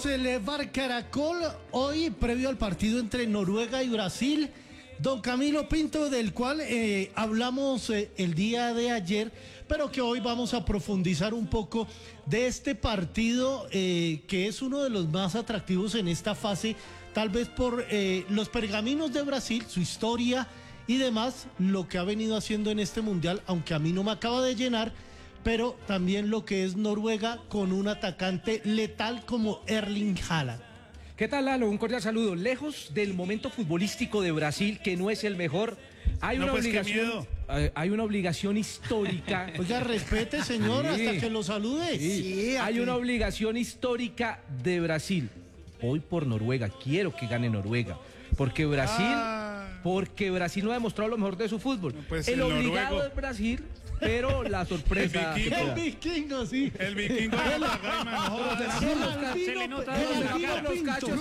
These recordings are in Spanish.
Abrimos el Bar Caracol hoy previo al partido entre Noruega y Brasil. Don Camilo Pinto, del cual hablamos el día de ayer, pero que hoy vamos a profundizar un poco de este partido que es uno de los más atractivos en esta fase, tal vez por los pergaminos de Brasil, su historia y demás, lo que ha venido haciendo en este mundial, aunque a mí no me acaba de llenar, pero también lo que es Noruega con un atacante letal como Erling Haaland. ¿Qué tal, Lalo? Un cordial saludo. Lejos del momento futbolístico de Brasil, que no es el mejor, hay una obligación histórica. Oiga, respete, señor, hasta que lo salude. Sí, hay una obligación histórica de Brasil. Hoy por Noruega, quiero que gane Noruega, porque Brasil no ha demostrado lo mejor de su fútbol. No, pues el obligado noruego es Brasil, pero la sorpresa. El vikingo, sí. El vikingo de la gaima, se le nota los cachos.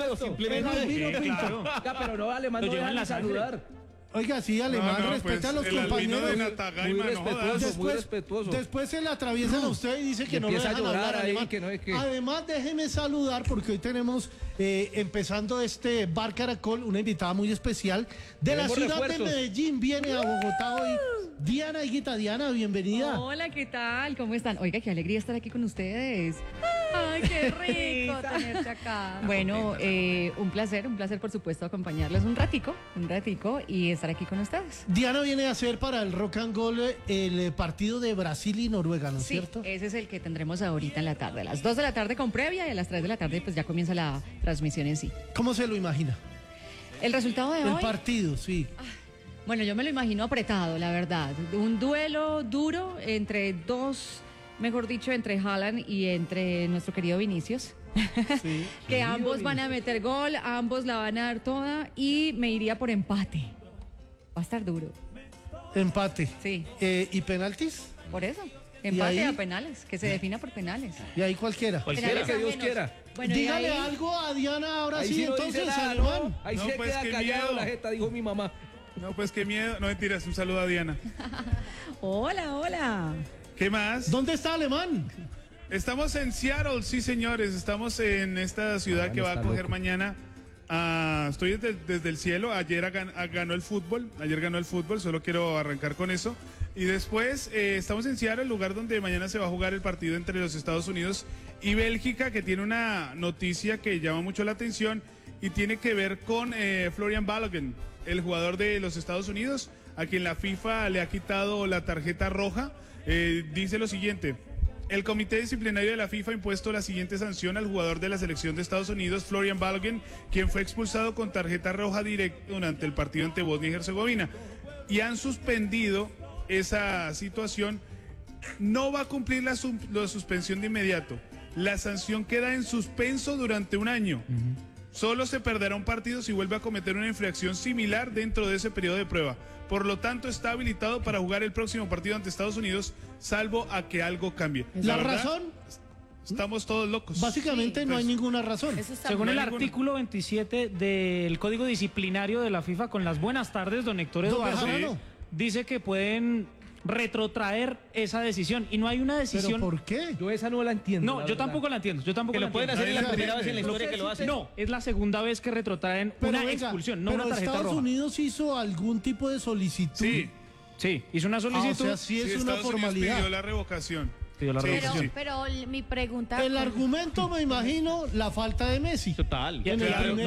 Pero no, Alemán no dejan saludar. Oiga, sí, Alemán, respeta a los compañeros. Muy respetuoso. Después se le atraviesan a usted y dice que no lo dejan hablar, Alemán. Además, déjeme saludar porque hoy tenemos, empezando este Bar Caracol, una invitada muy especial de la ciudad de Medellín. Viene a Bogotá hoy Diana, hijita. Diana, bienvenida. Hola, ¿qué tal? ¿Cómo están? Oiga, qué alegría estar aquí con ustedes. Ay, qué rico tenerte acá. Bueno, un placer por supuesto acompañarles un ratico y estar aquí con ustedes. Diana viene a hacer para el Rock and Roll el partido de Brasil y Noruega, ¿no es cierto? Sí, ese es el que tendremos ahorita en la tarde, a las 2 de la tarde con previa y a las 3 de la tarde pues ya comienza la transmisión en sí. ¿Cómo se lo imagina? ¿El resultado de hoy? El partido, sí. Bueno, yo me lo imagino apretado, la verdad. Un duelo duro entre entre Haaland y entre nuestro querido Vinicius. Sí, que ambos van a meter gol, ambos la van a dar toda y me iría por empate. Va a estar duro. Empate. Sí. ¿Y penaltis? Por eso. Empate a penales, que se defina por penales. Y ahí cualquiera. Cualquiera que Dios quiera. Bueno, dígale algo a Diana ahora sí, entonces, Alemán. Ahí se queda callado la jeta, dijo mi mamá. No, pues qué miedo. No, mentiras, un saludo a Diana. Hola. ¿Qué más? ¿Dónde está Alemán? Estamos en Seattle, sí señores, estamos en esta ciudad que va a acoger mañana. Estoy desde el cielo. Ayer ganó el fútbol, solo quiero arrancar con eso. Y después estamos en Seattle, el lugar donde mañana se va a jugar el partido entre los Estados Unidos y Bélgica, que tiene una noticia que llama mucho la atención y tiene que ver con Florian Balogun, el jugador de los Estados Unidos, a quien la FIFA le ha quitado la tarjeta roja. Dice lo siguiente: el comité disciplinario de la FIFA ha impuesto la siguiente sanción al jugador de la selección de Estados Unidos, Florian Balogun, quien fue expulsado con tarjeta roja directa durante el partido ante Bosnia y Herzegovina, y han suspendido esa situación. No va a cumplir la suspensión de inmediato. La sanción queda en suspenso durante un año. Solo se perderá un partido si vuelve a cometer una infracción similar dentro de ese periodo de prueba. Por lo tanto, está habilitado para jugar el próximo partido ante Estados Unidos, salvo a que algo cambie. ¿La razón? Estamos todos locos. Básicamente no hay ninguna razón. Según el artículo 27 del Código Disciplinario de la FIFA, con las buenas tardes, don Héctor Eduardo, dice que pueden retrotraer esa decisión y no hay una decisión. ¿Pero por qué? Yo esa no la entiendo. No, yo tampoco la entiendo. Que lo pueden hacer, es la primera vez en la historia que lo hacen. No, es la segunda vez que retrotraen una expulsión, no una tarjeta roja. ¿Estados Unidos hizo algún tipo de solicitud? Sí, hizo una solicitud. O sea, sí es una formalidad. Pidió la revocación. Pero mi pregunta... El argumento, me imagino, la falta de Messi. Total. Y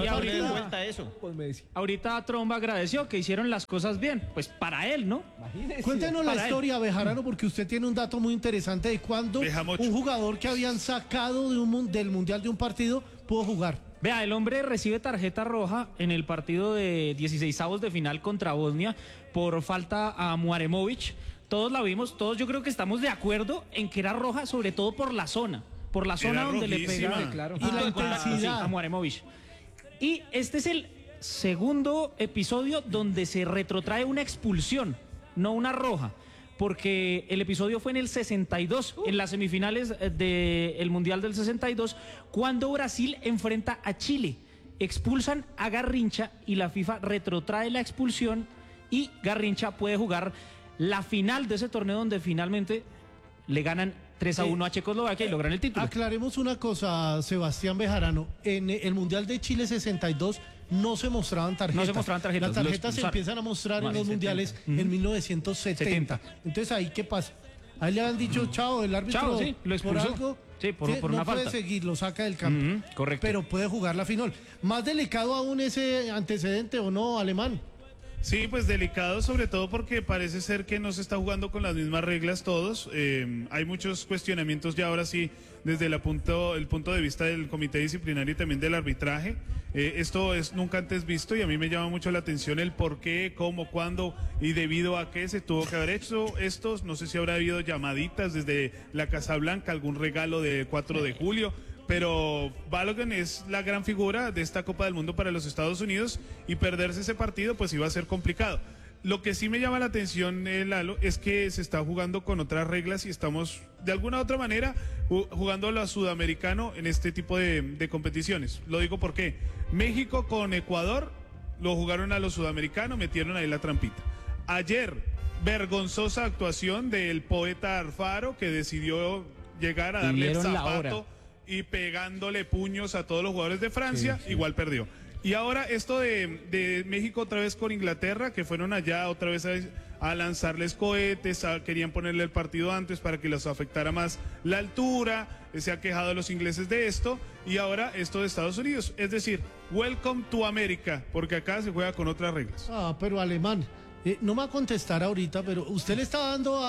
ahorita Trump agradeció que hicieron las cosas bien. Pues para él, ¿no? Imagínese. Cuéntenos la historia, Bejarano, porque usted tiene un dato muy interesante de cuándo un jugador que habían sacado del Mundial de un partido pudo jugar. Vea, el hombre recibe tarjeta roja en el partido de 16avos de final contra Bosnia por falta a Muaremovic. Todos la vimos, todos yo creo que estamos de acuerdo en que era roja, sobre todo por la zona donde le pegaba, claro. Y la intensidad a Muaremovic. Y este es el segundo episodio donde se retrotrae una expulsión, no una roja, porque el episodio fue en el 62, en las semifinales del Mundial del 62, cuando Brasil enfrenta a Chile. Expulsan a Garrincha y la FIFA retrotrae la expulsión y Garrincha puede jugar la final de ese torneo donde finalmente le ganan 3-1 a Checoslovaquia y logran el título. Aclaremos una cosa, Sebastián Bejarano. En el Mundial de Chile 62 no se mostraban tarjetas. No se mostraban tarjetas. Las tarjetas se empiezan a mostrar en los mundiales en 1970. Entonces, ¿ahí qué pasa? Ahí le han dicho, chao, el árbitro Chao, sí, lo expulsó. por algo... Sí, por no una puede falta. seguir, lo saca del campo. Correcto. Pero puede jugar la final. Más delicado aún ese antecedente, ¿o no, Alemán? Sí, pues delicado, sobre todo porque parece ser que no se está jugando con las mismas reglas todos. Hay muchos cuestionamientos ya ahora sí desde el punto de vista del comité disciplinario y también del arbitraje. Esto es nunca antes visto y a mí me llama mucho la atención el por qué, cómo, cuándo y debido a qué se tuvo que haber hecho esto. No sé si habrá habido llamaditas desde la Casa Blanca, algún regalo de 4 de julio. Pero Balogun es la gran figura de esta Copa del Mundo para los Estados Unidos y perderse ese partido pues iba a ser complicado. Lo que sí me llama la atención, Lalo, es que se está jugando con otras reglas y estamos de alguna u otra manera jugando a lo sudamericano en este tipo de competiciones. Lo digo porque México con Ecuador lo jugaron a lo sudamericano, metieron ahí la trampita. Ayer, vergonzosa actuación del poeta Alfaro que decidió llegar a darle el zapato y pegándole puños a todos los jugadores de Francia, igual perdió. Y ahora esto de México otra vez con Inglaterra, que fueron allá otra vez a lanzarles cohetes, querían ponerle el partido antes para que los afectara más la altura, se ha quejado los ingleses de esto, y ahora esto de Estados Unidos. Es decir, welcome to America, porque acá se juega con otras reglas. Ah, pero Alemán, no me va a contestar ahorita, pero usted le está dando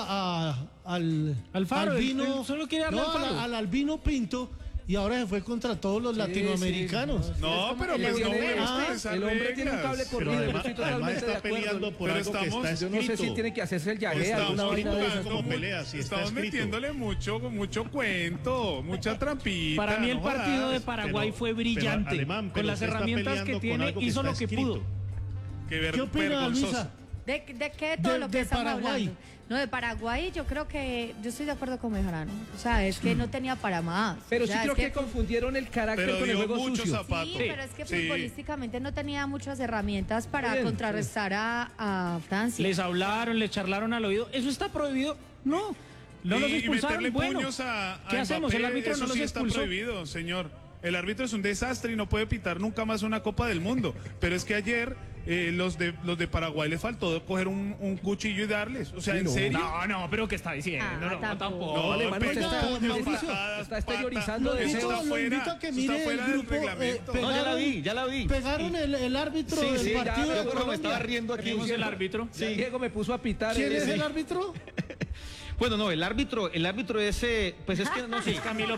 al Alfaro, Albino, él solo quiere darle no, Alfaro. al Albino Pinto, y ahora se fue contra todos los latinoamericanos. No, pero pues no el hombre tiene un cable corrido, yo estoy totalmente de acuerdo. Por algo que está Yo no sé si tiene que hacerse el llagué, alguna vaina de esas. como pelea, si está Estamos escrito. metiéndole mucho cuento, mucha trampita. Para mí el no partido jodas. de Paraguay fue brillante. Alemán, con pero las usted está herramientas que peleando con tiene, algo que hizo está lo que escrito. pudo. ¿Qué opina, vergonzoso. Luisa? ¿De qué todo De- lo que de estamos Paraguay. hablando? No, de Paraguay yo creo que yo estoy de acuerdo con Bejarano. O sea, es que no tenía para más. Pero O sí sea, creo es que confundieron el carácter Pero con el dio juego mucho sucio. zapato. Sí, pero es que Sí. futbolísticamente no tenía muchas herramientas para Bien, contrarrestar a Francia. Les hablaron, les charlaron al oído. ¿Eso está prohibido? No. No los Y expulsaron. meterle Bueno, puños a ¿qué hacemos? El Mbappé, árbitro eso no los sí está expulsó. prohibido, señor. El árbitro es un desastre y no puede pitar nunca más una Copa del Mundo. Pero es que ayer los de Paraguay les faltó coger un cuchillo y darles. O sea, ¿en serio? No, pero ¿qué está diciendo? Ah, no, tampoco. No, Alemán, pega usted está- puños, Mauricio, patadas, está exteriorizando patas. deseos. Eso está Lo fuera, invito a que eso mire está fuera el del grupo, reglamento. pegaron- No, ya la vi. Pegaron el árbitro Sí, del sí, ya, partido yo de creo que me Colombia. estaba riendo aquí. Vimos el árbitro. Sí. Diego me puso a pitar. ¿Quién es el árbitro? Bueno, no, el árbitro ese, pues es que no sé, Camilo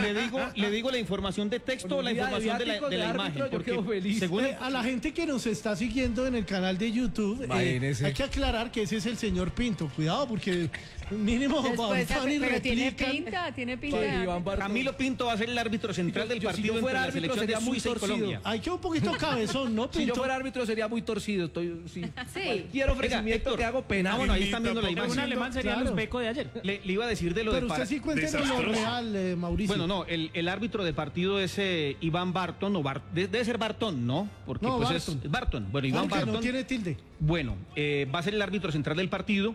le digo la información de texto o la información de la imagen, porque según A la gente que nos está siguiendo en el canal de YouTube, Imagínese. hay que aclarar que ese es el señor Pinto. Cuidado, porque mínimo Después, van y pero tiene replican. tiene pinta. Pues, Iván Bartolo. Camilo Pinto va a ser el árbitro central del Si yo partido fuera entre la árbitro selección de sería muy Suiza y torcido. Colombia. Hay que un poquito cabezón, ¿no, Si yo Pinto? fuera árbitro sería muy torcido. Sí. Cualquier ofrecimiento Héctor, que hago pena. bueno, ahí están viendo la Tampoco. Un imagen. alemán sería Claro. los Beco de ayer. Le iba a decir de lo Pero de usted sí cuéntenos lo Desastroso. real, Mauricio. Bueno, no, el árbitro de partido es Iván Barton, debe ser Bartón, ¿no? Porque No, pues Barton. es Barton. Bueno, Iván Aunque Barton. no tiene tilde. Bueno, va a ser el árbitro central del partido.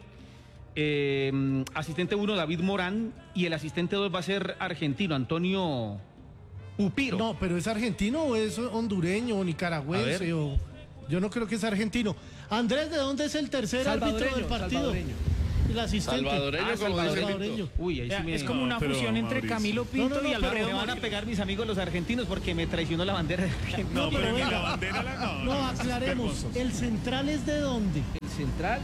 Asistente 1, David Morán. Y el asistente 2 va a ser argentino, Antonio Pupiro. No, pero ¿es argentino o es hondureño o nicaragüense? A ver. O... Yo no creo que es argentino. Andrés, ¿de dónde es el tercer árbitro del partido? Salvadoreño. El asistente. Salvadoreño, como dice salvadoreño. Uy, ahí sí me... Es como una pero, fusión entre Mauricio. Camilo Pinto No, y pero Alfredo Me van a pegar mis amigos los argentinos porque me traicionó la bandera de Argentina. No, pero ni venga. la bandera no. No, aclaremos. vergonzoso. ¿El central es de dónde? El central.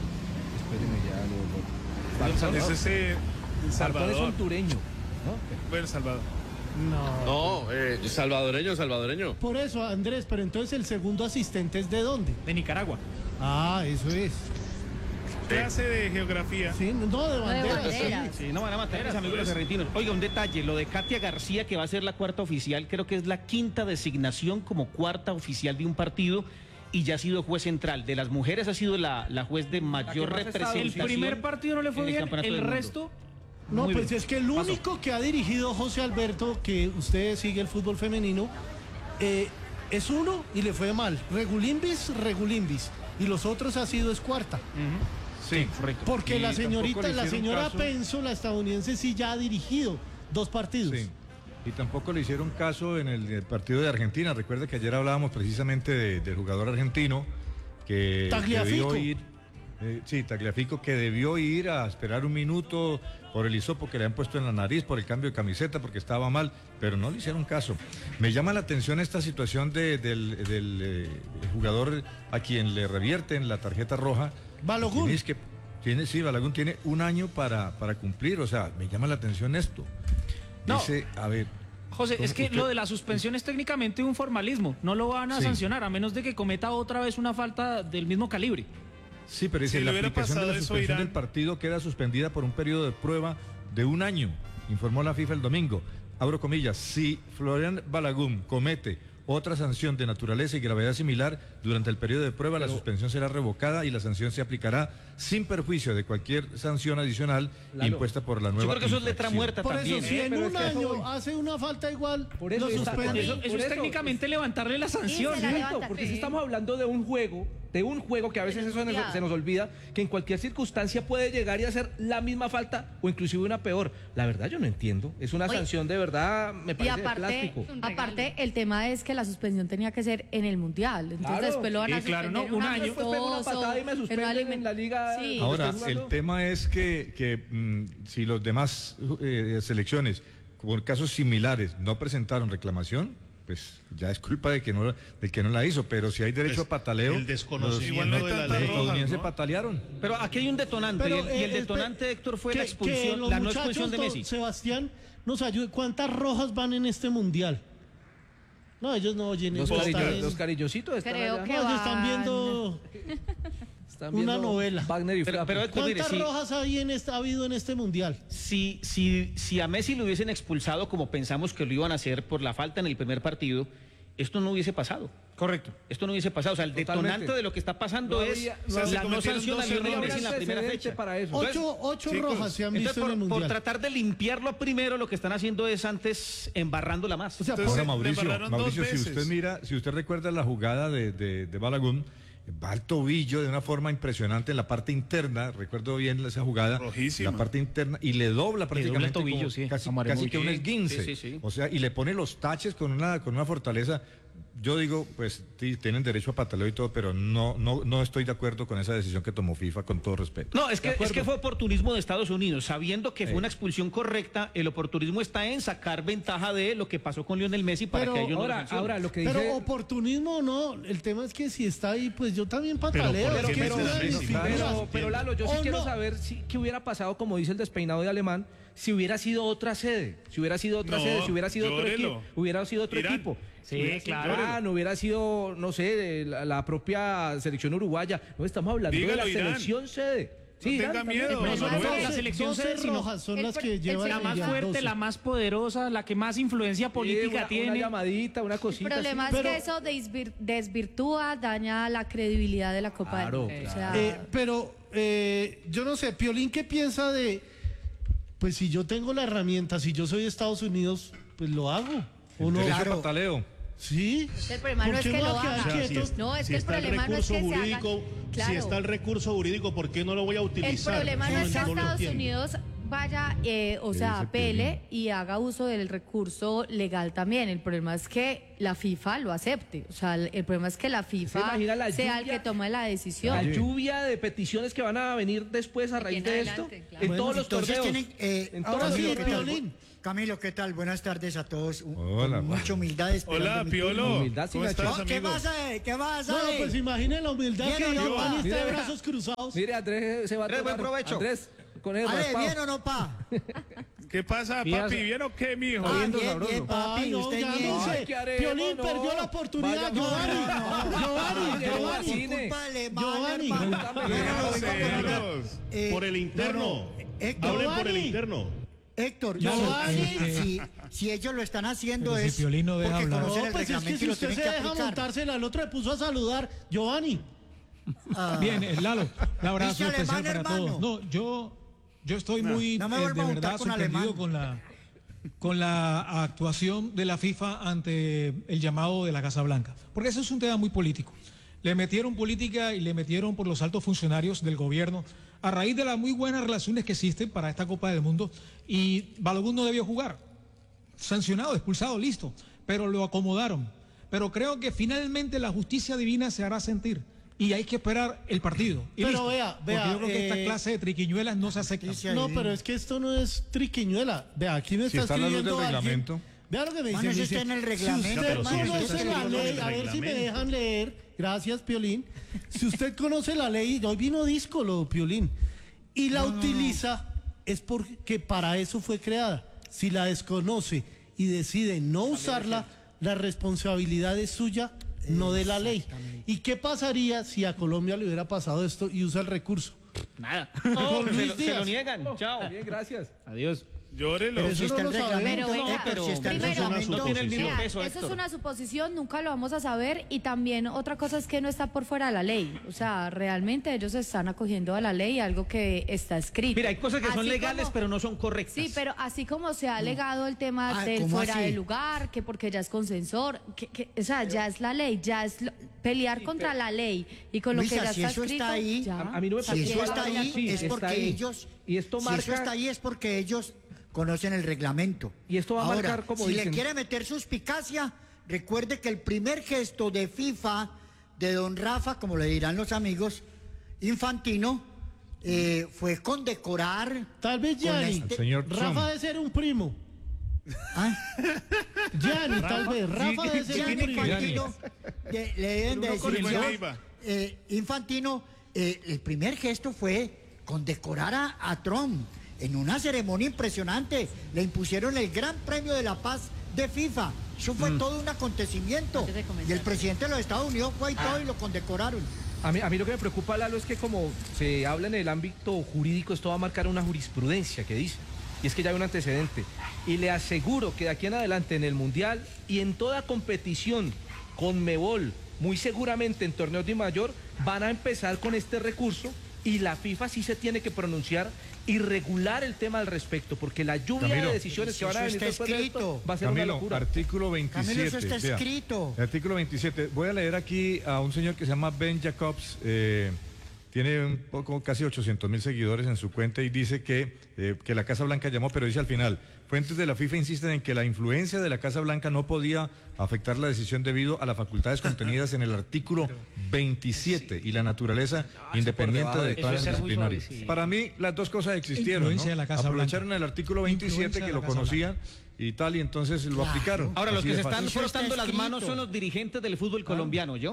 Espérenme ya. Es Bartolo ese es Salvador. hondureño. Bueno, Salvador. No. No, salvadoreño. Por eso, Andrés, pero entonces el segundo asistente es de dónde? de Nicaragua. Ah, eso es. Clase de geografía. Sí, no, de bandera. banderas. sí. Sí, no van a matar a mis amigos los argentinos. Oiga, un detalle, lo de Katia García, que va a ser la cuarta oficial, creo que es la quinta designación como cuarta oficial de un partido y ya ha sido juez central. De las mujeres ha sido la juez de mayor más ha estado. El representación. primer partido no le fue en el bien, campeonato el del mundo. resto... No, Muy pues bien. es que el único que ha dirigido José Alberto, que usted sigue el fútbol femenino, es uno y le fue mal. Regulimbis. Y los otros ha sido escuarta. Sí, correcto. Porque Y la tampoco le señora hicieron caso. Penso, la estadounidense, sí ya ha dirigido 2 partidos. Sí. Y tampoco le hicieron caso en el partido de Argentina. Recuerde que ayer hablábamos precisamente del jugador argentino que Tagliafico. debió ir. Sí, Tagliafico, que debió ir a esperar un minuto por el hisopo que le han puesto en la nariz, por el cambio de camiseta, porque estaba mal, pero no le hicieron caso. Me llama la atención esta situación del jugador a quien le revierten la tarjeta roja. Balogun. Balogun tiene 1 año para cumplir, o sea, me llama la atención esto. No. Dice, a ver... José, es que lo de la suspensión es técnicamente un formalismo. No lo van a Sí. sancionar, a menos de que cometa otra vez una falta del mismo calibre. Sí, pero dice, Si la le hubiera aplicación de pasado la eso, suspensión Irán. del partido queda suspendida por un periodo de prueba de 1 año, informó la FIFA el domingo. Abro comillas, si Florian Balogun comete otra sanción de naturaleza y gravedad similar durante el periodo de prueba, la suspensión será revocada y la sanción se aplicará sin perjuicio de cualquier sanción adicional impuesta por la nueva Yo creo que eso es letra infracción. muerta Por también. eso, si en pero un es que año eso- hace una falta igual, Por eso lo está- suspende. Eso por es eso- técnicamente levantarle la sanción. Sí, se la ¿no? levanta. Porque Sí. si estamos hablando de un juego que a veces eso se nos olvida, que en cualquier circunstancia puede llegar y hacer la misma falta o inclusive una peor. La verdad yo no entiendo. Es una Oye, sanción de verdad, me Y parece de aparte, plástico. aparte, el tema es que la suspensión tenía que ser en el Mundial. Entonces Claro. después lo van a Sí, claro, suspender no, un año. Después pego una patada y me suspenden en la liga. Sí. Ahora, ¿Estás jugando? el tema es que si los demás selecciones, por casos similares, no presentaron reclamación, pues ya es culpa del que no la hizo, pero si hay derecho a pataleo, El desconocimiento Igual no hay de la tantas los rojas, estadounidenses ¿no? patalearon. Pero aquí hay un detonante, Pero, y el espe- detonante, Héctor, fue la que expulsión, los la no muchachos, expulsión de don Messi. Sebastián nos ayude. ¿Cuántas rojas van en este mundial? No, ellos no oyen. Los, ellos carillo- están- los cariñositos están Creo allá. que no, ellos están van. viendo Están una viendo novela. Wagner y Pero, Flapo. pero Héctor, mire, ¿Cuántas si, rojas ha habido en este mundial? si a Messi lo hubiesen expulsado como pensamos que lo iban a hacer por la falta en el primer partido, esto no hubiese pasado. Correcto. Esto no hubiese pasado. O sea, el Totalmente. detonante de lo que está pasando No es habría- o sea, se la no cometieron sanción dos a Lionel errores. Messi en la primera Antecedente fecha. para eso. Ocho chicos, rojas se han visto Entonces, en el por mundial. tratar de limpiarlo primero, lo que están haciendo es antes embarrándola más. O sea, Entonces, Ahora, le Mauricio, embarraron dos si veces. usted mira, si usted recuerda la jugada de Balogun, va al tobillo de una forma impresionante en la parte interna, recuerdo bien esa jugada, Rojísima. la parte interna, y le dobla prácticamente el tobillo, como sí, casi, a Mario casi Muñoz. que un Sí, esguince. sí, sí. O sea, y le pone los taches con una fortaleza. Yo digo, pues sí, tienen derecho a pataleo y todo, pero no estoy de acuerdo con esa decisión que tomó FIFA, con todo respeto. No, es que fue oportunismo de Estados Unidos. Sabiendo que fue una expulsión correcta, el oportunismo está en sacar ventaja de lo que pasó con Lionel Messi para Pero que ellos no lo Ahora, sancionen. ahora lo que Pero dice... oportunismo no, el tema es que si está ahí, pues yo también pataleo. ¿por es qué que es meten una a de mis Messi? figuras. Pero Lalo, yo sí ¿O quiero no? saber qué hubiera pasado, como dice el despeinado de Alemán, si hubiera sido otra sede, si hubiera sido otra No, sede, si hubiera sido otro llórelo. equipo, hubiera sido otro Irán. equipo. Sí, Hubiera sido claro. Irán, hubiera sido, no sé, la propia selección uruguaya. No, estamos hablando de Dígalo, la Irán. selección sede. No tenga Irán, miedo, también. No, Manuel. no, la selección 12 sede, sino rojas son el las por- que el llevan la selección más ya, fuerte, 12. la más poderosa, la que más influencia política Una tiene. llamadita, una El cosita. problema así. es Pero- que eso desvirtúa, daña la credibilidad de la Copa Claro, del Mundo. O sea, Pero yo no sé, Piolín, ¿qué piensa de, pues si yo tengo la herramienta, si yo soy de Estados Unidos, pues lo hago? ¿O no? Derecho a pataleo. Sí. el problema no ¿Por es qué que me lo voy a quedar haga. quieto? No, es si que el está el problema no es recurso que se haga. jurídico, Claro. si está el recurso jurídico, ¿por qué no lo voy a El utilizar? problema no es que lo Estados entiendo. Unidos vaya, o sea, dice apele y haga uso del recurso legal también. El problema es que la FIFA lo acepte. O sea, el problema es que la FIFA imagina la sea el lluvia? que tome la decisión. La lluvia de peticiones que van a venir después a raíz en de adelante, esto, claro. en todos los Entonces torneos. En todos ahora los sí, torneos. Piolín. Camilo, ¿qué tal? Buenas tardes a todos. Hola, Con mucha humildad. esperando Hola, mi Piolo. turno. Humildad sin ¿Cómo estás, achar. ¿Qué amigo? pasa? ¿Qué pasa? No, pues imaginen la humildad Bien que o no, Giovanni pa. está de Mire, brazos cruzados. Mire, Andrés se va a Andrés, buen tomar. provecho. Andrés, con el Ale, raspado. ¿bien o no, pa? ¿Qué pasa, Bien, papi? ¿Bien o qué, mijo? Ah, Viendo bien, sabroso. bien, papi. Ay, no, usted ya bien. no sé. Ay, ¿qué haremos? Piolín No. perdió la oportunidad, Vaya, Giovanni. Giovanni, Giovanni. cine. Culpa alemana, Giovanni. hermano. Pregúntame. Yo no lo Celos. digo por- Por el interno. no. Héctor, Hablen por el Giovanni. interno. Héctor, Giovanni. si ellos lo están haciendo Pero si es Piolín no deja porque hablar. conocen No, el pues es que reglamento si y lo usted tienen se que deja aplicar. montársela, el otro le puso a saludar. Giovanni. Bien, Lalo, un abrazo Dice especial alemán, para hermano. todos. No, yo estoy muy no me de vuelva a juntar verdad con sorprendido alemán. con la actuación de la FIFA ante el llamado de la Casa Blanca, porque eso es un tema muy político. Le metieron política y le metieron por los altos funcionarios del gobierno a raíz de las muy buenas relaciones que existen para esta Copa del Mundo, y Balogun no debió jugar. Sancionado, expulsado, listo, pero lo acomodaron. Pero creo que finalmente la justicia divina se hará sentir y hay que esperar el partido. Y pero listo. vea, porque yo creo que esta clase de triquiñuelas no se acepta. No, pero es que esto no es triquiñuela. Vea, aquí me Si está está a la luz escribiendo del alguien. reglamento. Vea lo que me dice. Mano, Me eso dice, está en el si reglamento, usted hermano, conoce eso la está en ley, el a ver si me reglamento. dejan leer. Gracias, Piolín. Si usted conoce la ley, hoy vino díscolo, Piolín, y la utiliza, es porque para eso fue creada. Si la desconoce y decide no usarla, la responsabilidad es suya, no de la ley. ¿Y qué pasaría si a Colombia le hubiera pasado esto y usa el recurso? Nada. Con Se Luis lo Díaz. niegan. Chao. Bien, gracias. Adiós. Llórelo. Pero si eso está no el lo sabemos. reglamento, Pero venga, pero si está el primero, reglamento. no tiene el mismo Vea, peso, eso es Héctor. una suposición, nunca lo vamos a saber, y también otra cosa es que no está por fuera de la ley. O sea, realmente ellos se están acogiendo a la ley, algo que está escrito. Mira, hay cosas que son Así legales, como- pero no son correctas. Sí, pero así como se ha alegado el tema Ah, del ¿cómo fuera así? de lugar, que porque ya es consensor, o sea, ya es la ley, ya es pelear contra la ley y con lo Luisa, que ya si está eso escrito. está ahí, ya. A mí no me Si parece eso que está la- ahí, sí, es está porque ahí. ellos. Y esto Si marca. eso está ahí, es porque ellos conocen el reglamento. Y esto va a Ahora, marcar, como si dicen. le quiere meter suspicacia, recuerde que el primer gesto de FIFA de don Rafa, como le dirán los amigos, Infantino, fue condecorar. Tal vez con Gianni. este- El señor Rafa Trump. debe ser un primo. ¿Ah? Gianni, tal vez. Rafa debe ser un Gianni primo. Infantino, le deben de Bruno decir Correa ya, Leiva. Infantino, el primer gesto fue condecorar a Trump en una ceremonia impresionante. Le impusieron el Gran Premio de la Paz de FIFA. Eso fue todo un acontecimiento. Antes de comenzar. Y el presidente de los Estados Unidos fue y todo y lo condecoraron. A mí lo que me preocupa, Lalo, es que como se habla en el ámbito jurídico, esto va a marcar una jurisprudencia que dice. Y es que ya hay un antecedente. Y le aseguro que de aquí en adelante en el Mundial y en toda competición con Mebol, muy seguramente en torneos de mayor, van a empezar con este recurso y la FIFA sí se tiene que pronunciar y regular el tema al respecto, porque la lluvia Camilo, de decisiones que van a eso venir está después de esto escrito. va a ser una Camilo, locura. artículo 27. Camilo, eso está vea. escrito. El artículo 27. Voy a leer aquí a un señor que se llama Ben Jacobs. Tiene un poco, casi 800.000 seguidores en su cuenta y dice que la Casa Blanca llamó, pero dice al final, fuentes de la FIFA insisten en que la influencia de la Casa Blanca no podía afectar la decisión debido a las facultades contenidas en el artículo 27 y la naturaleza independiente de Eso todas es las ser muy disciplinarias. suave, sí. Para mí las dos cosas existieron, Influencia ¿no? de la Casa Aprovecharon Blanca. el artículo 27 Influencia que de lo la Casa conocían y tal, y entonces lo Claro. aplicaron. Ahora, los Así que de se están fácil. Eso está frotando las manos escrito. son los dirigentes del fútbol colombiano, ¿yo?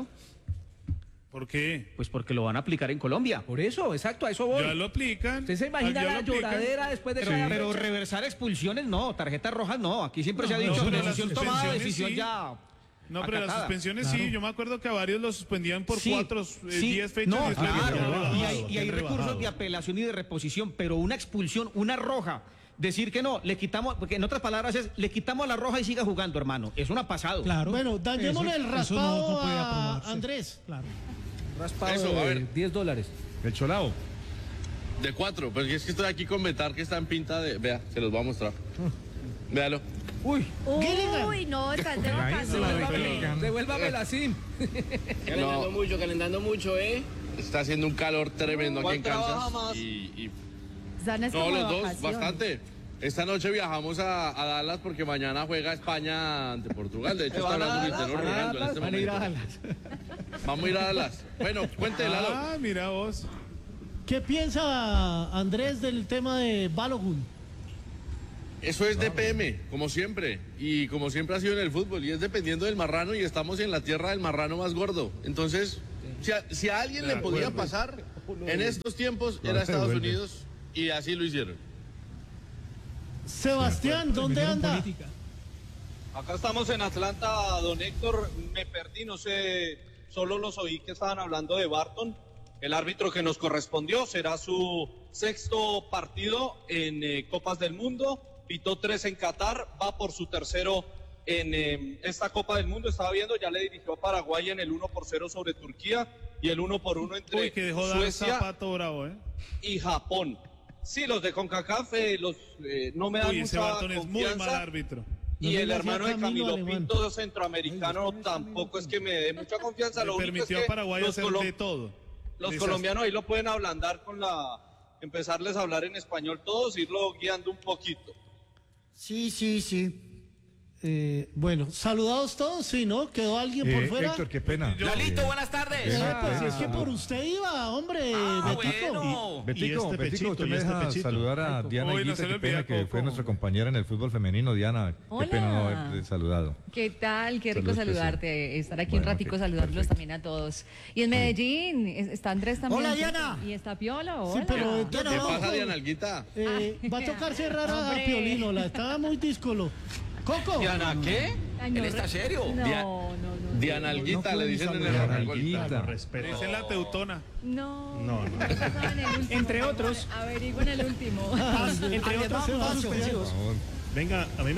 ¿Por qué? Pues porque lo van a aplicar en Colombia. Por eso, exacto, a eso voy. Ya lo aplican. ¿Usted se imagina Ya la lo aplican. lloradera después de Pero, cada pero fecha? reversar expulsiones no, tarjetas rojas no. Aquí siempre se ha no, dicho pero las decisión tomada, suspensiones decisión sí. ya. No, pero las acatada. suspensiones sí. Yo me acuerdo que a varios los suspendían por Sí, 4, sí. 10 fechas. No, y después claro. ya Y rebajado, hay bien recursos rebajado. de apelación y de reposición, pero una expulsión, una roja. Decir que no, le quitamos, porque en otras palabras es, le quitamos la roja y siga jugando, hermano. Es un pasado. Claro. Bueno, dañémosle el Eso raspado no puede a aprobarse. Andrés. Claro. Raspado Eso, de a ver. $10. El Cholao. De 4, porque es que estoy aquí con Metar que está en pinta de... Vea, se los voy a mostrar. Véalo. Uy, Uy, no, estás de vacaciones. devuélvame la SIM. Calentando mucho, ¿eh? Está haciendo un calor tremendo aquí en Kansas. Y Están es no, como los de dos, vacaciones. bastante. Esta noche viajamos a Dallas porque mañana juega España ante Portugal. De hecho, está hablando Cristiano Ronaldo en este momento. Vamos a ir a Dallas. Bueno, cuente, Lalo. Ah, mira vos. ¿Qué piensa Andrés del tema de Balogun? Eso es DPM, como siempre. Y como siempre ha sido en el fútbol. Y es dependiendo del marrano y estamos en la tierra del marrano más gordo. Entonces, si a alguien le podía pasar en estos tiempos era Estados Unidos y así lo hicieron. Sebastián, ¿dónde Metieron anda? política. Acá estamos en Atlanta, don Héctor. Me perdí, no sé, solo los oí que estaban hablando de Barton. El árbitro que nos correspondió será su sexto partido en Copas del Mundo. Pitó 3 en Qatar, va por su tercero en esta Copa del Mundo. Estaba viendo, ya le dirigió a Paraguay en el 1-0 sobre Turquía y el 1-1 entre Uy, que dejó dar Suecia zapato bravo, ¿eh? y Japón. Sí, los de CONCACAF no me dan Uy, ese mucha Barton es muy confianza. mal árbitro. y el hermano de Camilo Pinto, centroamericano, tampoco es que me dé mucha confianza. Lo único es que a Paraguay hacer de todo. Los colombianos ahí lo pueden ablandar empezarles a hablar en español todos, irlo guiando un poquito. Sí. Bueno, saludados todos, sí, ¿no? ¿Quedó alguien por fuera? Héctor, qué pena. Lalito, buenas tardes. Pues es que por usted iba, hombre, Betico. Bueno. Betico, usted me deja saludar a Diana Higuita, qué pena que fue nuestra compañera en el fútbol femenino. Diana, Hola. qué pena no haberte saludado. ¿Qué tal? Qué rico Saludos, saludarte, estar aquí Bueno, un ratico ok, saludándolos perfecto. también a todos. Y en Medellín, está Andrés también. Hola, Diana. Y está Piola, Sí, hola. pero ¿Qué pasa, Diana Alguita? va a tocar cerrar a Hombre. Piolino, la estaba muy díscolo. Coco. Diana, ¿qué? Ay, no, ¿Él está serio? No. Diana Alguita, le dicen en el Diana Rock and Roll. Alguita. Respeto. Dicen la teutona. No. Eso estaba en el último. Entre otros. Averigüen el último. Entre otros temas suspensivos. Venga, a mí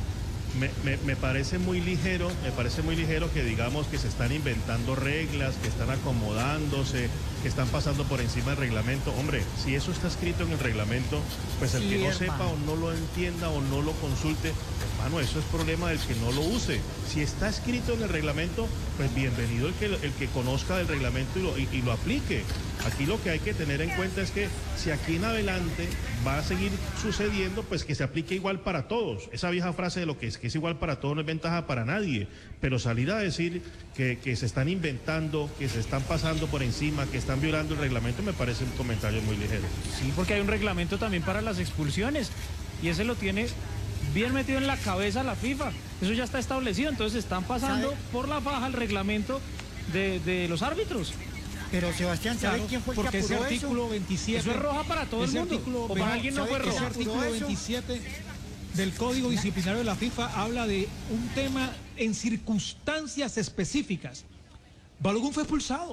me parece muy ligero, que digamos que se están inventando reglas, que están acomodándose, que están pasando por encima del reglamento. Hombre, si eso está escrito en el reglamento, pues el Sí, que no hermano. sepa o no lo entienda o no lo consulte, hermano, eso es problema del que no lo use. Si está escrito en el reglamento, pues bienvenido el que conozca del reglamento y lo aplique. Aquí lo que hay que tener en cuenta es que si aquí en adelante va a seguir sucediendo, pues que se aplique igual para todos. Esa vieja frase de lo que es igual para todos no es ventaja para nadie. Pero salir a decir que se están inventando, que se están pasando por encima, que están violando el reglamento, me parece un comentario muy ligero. Sí, porque hay un reglamento también para las expulsiones y ese lo tiene bien metido en la cabeza la FIFA. Eso ya está establecido, entonces están pasando ¿Sabe? por la faja el reglamento de los árbitros. Pero Sebastián, ¿sabe Claro, quién fue el que porque ese apuró artículo eso? 27. Eso es roja para todo el ese mundo. artículo O para alguien no fue ¿sabe Ese qué? roja. artículo ¿Apuró eso? 27 del Código Disciplinario de la FIFA habla de un tema en circunstancias específicas. Balogun fue expulsado.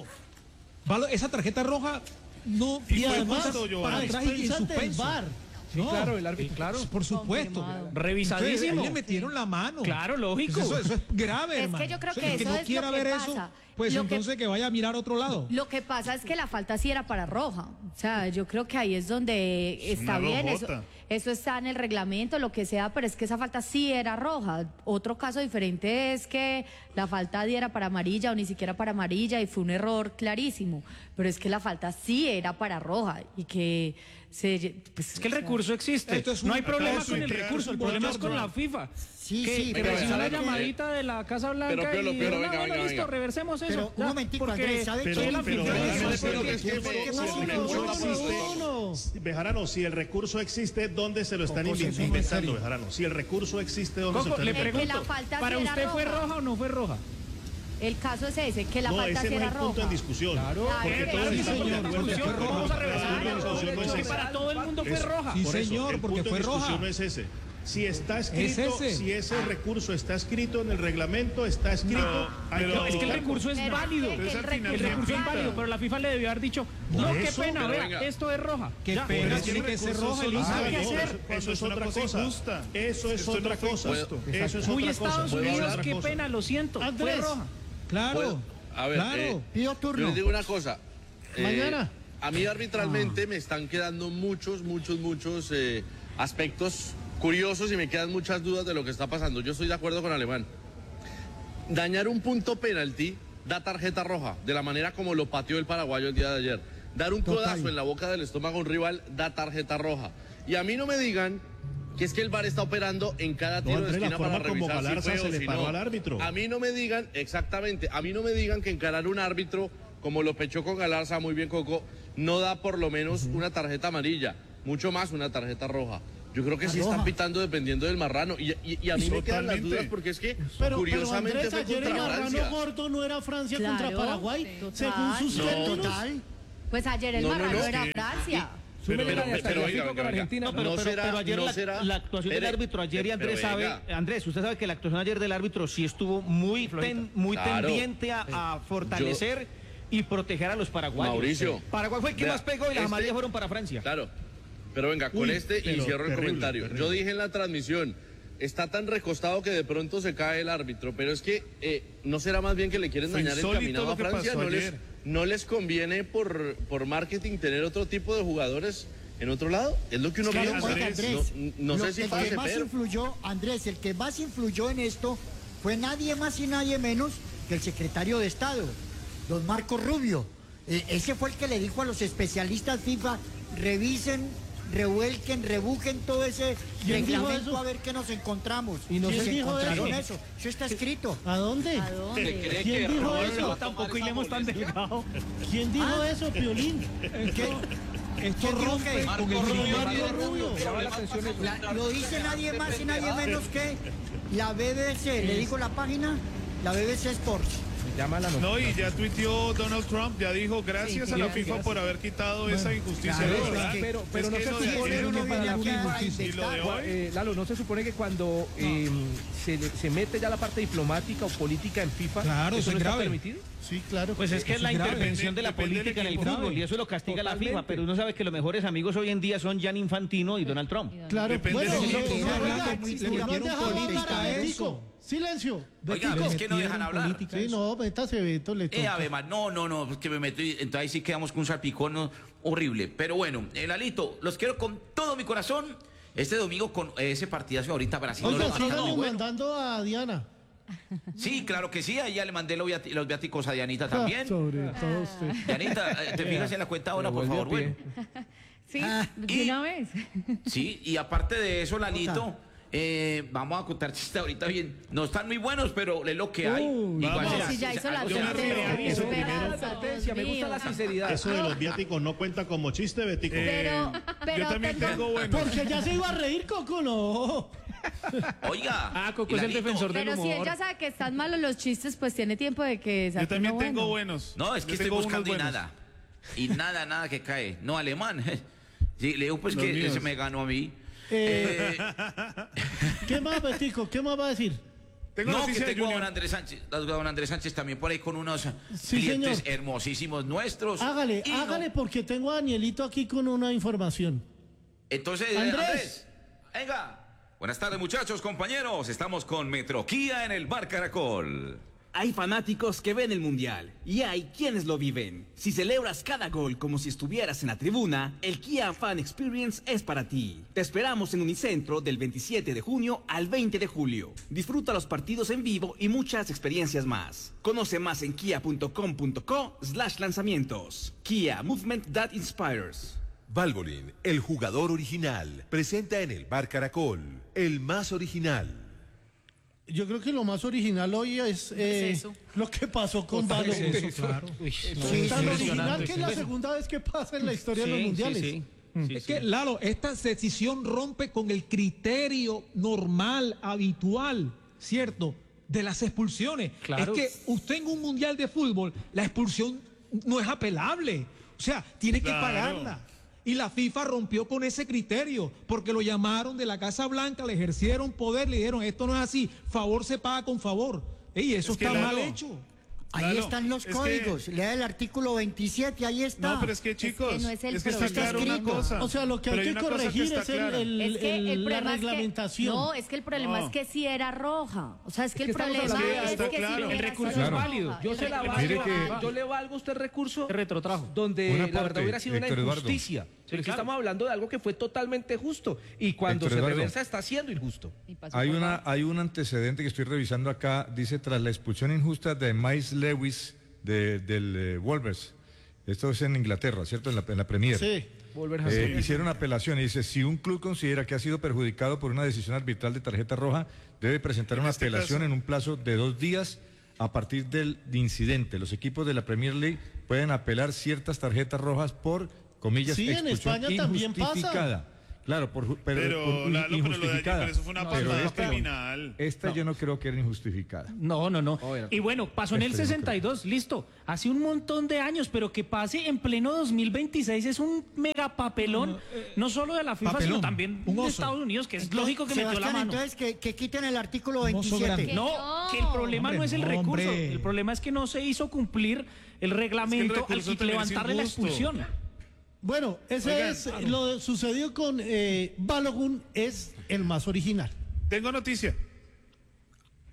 Esa tarjeta roja no Y fue además, puesta para para atrás y en expensas del suspenso. VAR. Sí, claro, el árbitro, claro. Por supuesto. Confirmado. Revisadísimo. Entonces, ahí le metieron la mano. Claro, lógico. Eso es grave, Es que hermano. yo creo que el que eso no es lo quiera que ver pasa. eso, pues Lo que- entonces que vaya a mirar a otro lado. Lo que pasa es que la falta sí era para roja. O sea, yo creo que ahí es donde está una bien. rojota. Eso está en el reglamento, lo que sea, pero es que esa falta sí era roja. Otro caso diferente es que la falta diera para amarilla o ni siquiera para amarilla y fue un error clarísimo. Pero es que la falta sí era para roja y que pues, Es que el recurso existe. Esto es No hay un- problema acá con el es un recurso, el bochorno. problema es con la FIFA. Sí, que sí, que pero recibió una ¿sabe qué? llamadita de la Casa Blanca Pero, Piolo, y Piolo, dijeron, venga, bueno, venga, listo, venga. reversemos eso. Pero un ya, momentico, porque Andrés, ¿sabe soy qué? el anfitrión, Pero, eso pero, es pero, porque- si el recurso existe, Bejarano, si el recurso existe, ¿dónde se lo están Coco, eso no es inventando, serio. Bejarano? Si el recurso existe, ¿dónde se lo Coco, están le inventando? que la pregunto, falta sí ¿para era usted fue roja. roja o no fue roja? el caso es ese, que la No, falta ese sí no es era el punto roja. en discusión. Claro. Porque Claro, todos sí, estamos de señor, acuerdo porque que fue roja. vamos a Claro, reversar la discusión, no es porque esa. para todo el mundo fue Eso, roja. Sí, por eso, señor, el porque punto fue de discusión roja. no es ese. Si está escrito, ese. si ese recurso está escrito en el reglamento, está escrito. hay No, es que el aplicarlo. recurso es Pero válido. es que el El recurso recurso es válido, pero la FIFA le debió haber dicho, no, qué eso, pena, pero vea, venga. esto es roja. Qué Ya, pena, pero tiene que ser roja y Ah, listo. ¿qué no, hacer? eso es otra cosa. Eso es otra cosa. Eso es Muy otra Estados cosa. Unidos, Otra qué cosa. pena, lo siento, fue Andrés. roja. Claro. A ver, claro. Pido yo turno. les digo una cosa. Mañana. A mí arbitralmente me están quedando muchos aspectos curiosos y me quedan muchas dudas de lo que está pasando. Yo estoy de acuerdo con Alemán. Dañar un punto penalti da tarjeta roja, de la manera como lo pateó el paraguayo el día de ayer. Dar un codazo en la boca del estómago a un rival da tarjeta roja. Y a mí no me digan que es que el VAR está operando en cada tiro de Andrés, la esquina para forma como revisar si Galarza fue se o le si paró no. al árbitro. A mí no me digan, exactamente, a mí no me digan que encarar un árbitro como lo pechó con Galarza, muy bien Coco, no da por lo menos una tarjeta amarilla, mucho más una tarjeta roja. Yo creo que sí están pitando dependiendo del marrano. Y a mí me quedan las Totalmente. dudas porque es que Pero curiosamente Andrés, fue ayer el contra marrano Francia. gordo no era Francia Claro, contra Paraguay, total. según sus No, términos. Total. Pues ayer el No, marrano es era que- Francia. Súmele la de hasta pero el venga, México con venga, Argentina. venga. Pero, No pero- será- pero ayer no la, será- la actuación del Espere, árbitro ayer y Andrés pero sabe, venga. Andrés, usted sabe que la actuación ayer del árbitro sí estuvo muy Claro. tendiente a fortalecer y proteger a los paraguayos. Mauricio. Paraguay fue el que Vea, más pegó y las amarillas fueron para Francia. Claro. Pero venga, con Uy, este y pero cierro el terrible, comentario. terrible. Yo dije en la transmisión, está tan recostado que de pronto se cae el árbitro, pero es que ¿no será más bien que le quieren Fue dañar el insólito caminado lo a que Francia? pasó ¿No ayer. no les conviene por marketing tener otro tipo de jugadores en otro lado. Es lo que uno Claro, piensa. oiga, Andrés, No sé si el pase, que más pero... influyó, Andrés, el que más influyó en esto fue nadie más y nadie menos que el secretario de Estado, don Marco Rubio. Ese fue el que le dijo a los especialistas FIFA, revisen, revuelquen, rebujen todo ese ¿Quién dijo reglamento eso? a ver qué nos encontramos. ¿Y no se se dijo encontraron eso? eso está escrito. ¿A dónde? ¿A dónde? ¿Quién dijo eso? Tampoco iremos tan delgado. ¿Quién dijo eso, Piolín? ¿Quién dijo que? Marco Rubio. Lo dice nadie más y nadie menos que la BBC. ¿Le digo la página? La BBC Sports. No, y ya tuiteó Donald Trump, ya dijo gracias a la FIFA por haber quitado esa injusticia. Claro, ¿Verdad? pero no se supone uno que viene para aquí a la y lo de hoy. Lalo, no se supone que cuando se mete ya la parte diplomática o política en FIFA, Claro, ¿eso eso no es está grave. permitido? Sí, claro. Pues es que es la grave. intervención de la Depende del política en el equipo. fútbol y eso lo castiga la Totalmente. FIFA, pero uno sabe que los mejores amigos hoy en día son Gianni Infantino y Donald Trump. Claro, Depende bueno, de no, quién no, habla, oiga, muy no duro. han dejado Política, hablar a eso. Betico. Silencio. Oiga, Betico. es que no dejan hablar. Sí, no, métase, Beto, le toca. Además, no, es que me meto y entonces ahí sí quedamos con un salpicón horrible. Pero bueno, Lalito, los quiero con todo mi corazón. Este domingo con ese partidazo ahorita Brasil. Oiga, no, síganle bueno. mandando a Diana. Sí, claro que sí, ahí ya le mandé los viáticos a Dianita también. Sobre todo usted. Dianita, te fijas en la cuenta ahora, por favor, bueno. Sí, de y- una vez. Sí, y aparte de eso, Lalito, vamos a contar chistes ahorita bien. No están muy buenos, pero es lo que hay. Igual vamos. sea, Si ya hizo la algo yo me se- río. advertencia, Eso Esperanza, Me gusta la sinceridad. Eso de los viáticos no cuenta como chiste, Betico. Pero Yo también tengo bueno. Porque ya se iba a reír, Coco, no. Oiga. Ah, Coco es el Lalito, defensor del Pero si humor. ella sabe que están malos los chistes, pues tiene tiempo de que saque Yo también uno tengo bueno. buenos. No, es que Yo estoy tengo unos buscando y buenos. nada. Y nada que cae. No, alemán. Sí, le digo pues Los que míos. ese me ganó a mí. ¿Qué más, Betico? ¿Qué más va a decir? Tengo No, que noticia de tengo a don Junior. Andrés Sánchez, don Andrés Sánchez también por ahí con unos Sí, clientes señor. hermosísimos nuestros. Hágale, Y no- hágale, porque tengo a Danielito aquí con una información. Entonces, Andrés. venga. Buenas tardes, muchachos, compañeros. Estamos con Metroquía en el Bar Caracol. Hay fanáticos que ven el Mundial y hay quienes lo viven. Si celebras cada gol como si estuvieras en la tribuna, el Kia Fan Experience es para ti. Te esperamos en Unicentro del 27 de junio al 20 de julio. Disfruta los partidos en vivo y muchas experiencias más. Conoce más en kia.com.co/lanzamientos. Kia, movement that inspires. Valvoline, el jugador original, presenta en el Bar Caracol, el más original. Yo creo que lo más original hoy es eso? lo que pasó con Balogun. Eso, claro. Tan original que es la segunda vez que pasa en la historia de los mundiales. Es que, Lalo, esta decisión rompe con el criterio normal, habitual, ¿cierto? De las expulsiones. Claro. Es que usted en un mundial de fútbol, la expulsión no es apelable. O sea, tiene que Claro. pagarla. Y la FIFA rompió con ese criterio, porque lo llamaron de la Casa Blanca, le ejercieron poder, le dijeron, esto no es así, favor se paga con favor. Ey, eso Es que, está Lalo, mal hecho. Ahí Claro, están los es códigos. que- Lea el artículo 27, ahí está. No, pero es que chicos, no es el está problema. claro una cosa. O sea, lo que pero hay que una cosa corregir está es la Es que el la problema es que, reglamentación. no, es que el problema No. es que sí era roja. O sea, es que el estamos problema hablando de- es está que claro. sí El era recurso roja. es válido. Yo se la valgo, Mire que- yo le valgo a usted el recurso Se retrotrajo. donde Un la aporte, verdad hubiera sido una Héctor Eduardo. injusticia. Pero es que estamos hablando de algo que fue totalmente justo y cuando Héctor se Eduardo. reversa está siendo injusto. Y pasó Hay, por una, abajo. hay un antecedente que estoy revisando acá, dice, tras la expulsión injusta de Miles Lewis del Wolves. Esto es en Inglaterra, ¿cierto? En la Premier. Sí. Hicieron apelación y dice, si un club considera que ha sido perjudicado por una decisión arbitral de tarjeta roja, debe presentar una este apelación caso- en un plazo de 2 días a partir del incidente. Los equipos de la Premier League pueden apelar ciertas tarjetas rojas por, comillas, Sí, en expulsión España también pasa. injustificada. Claro, pero Pero, Lalo, pero lo de ayer, injustificada. pero eso fue una Pero patada esta- criminal. Esta yo no creo que era injustificada. No. Y bueno, pasó en el Esto yo no 62, listo. Hace un montón de años, pero que pase en pleno 2026 es un mega papelón, no solo de la FIFA, papelón, sino también un de oso. Estados Unidos, que es Entonces, lógico que metió la Sebastián, mano. entonces que quiten el artículo Un oso 27. grande. No, que el problema Hombre, no es el no, recurso, hombre. el problema es que no se hizo cumplir el reglamento recurso al también es levantarle la injusto. expulsión. Bueno, ese Oigan, es lo sucedió con Balogun, es el más original. Tengo noticia.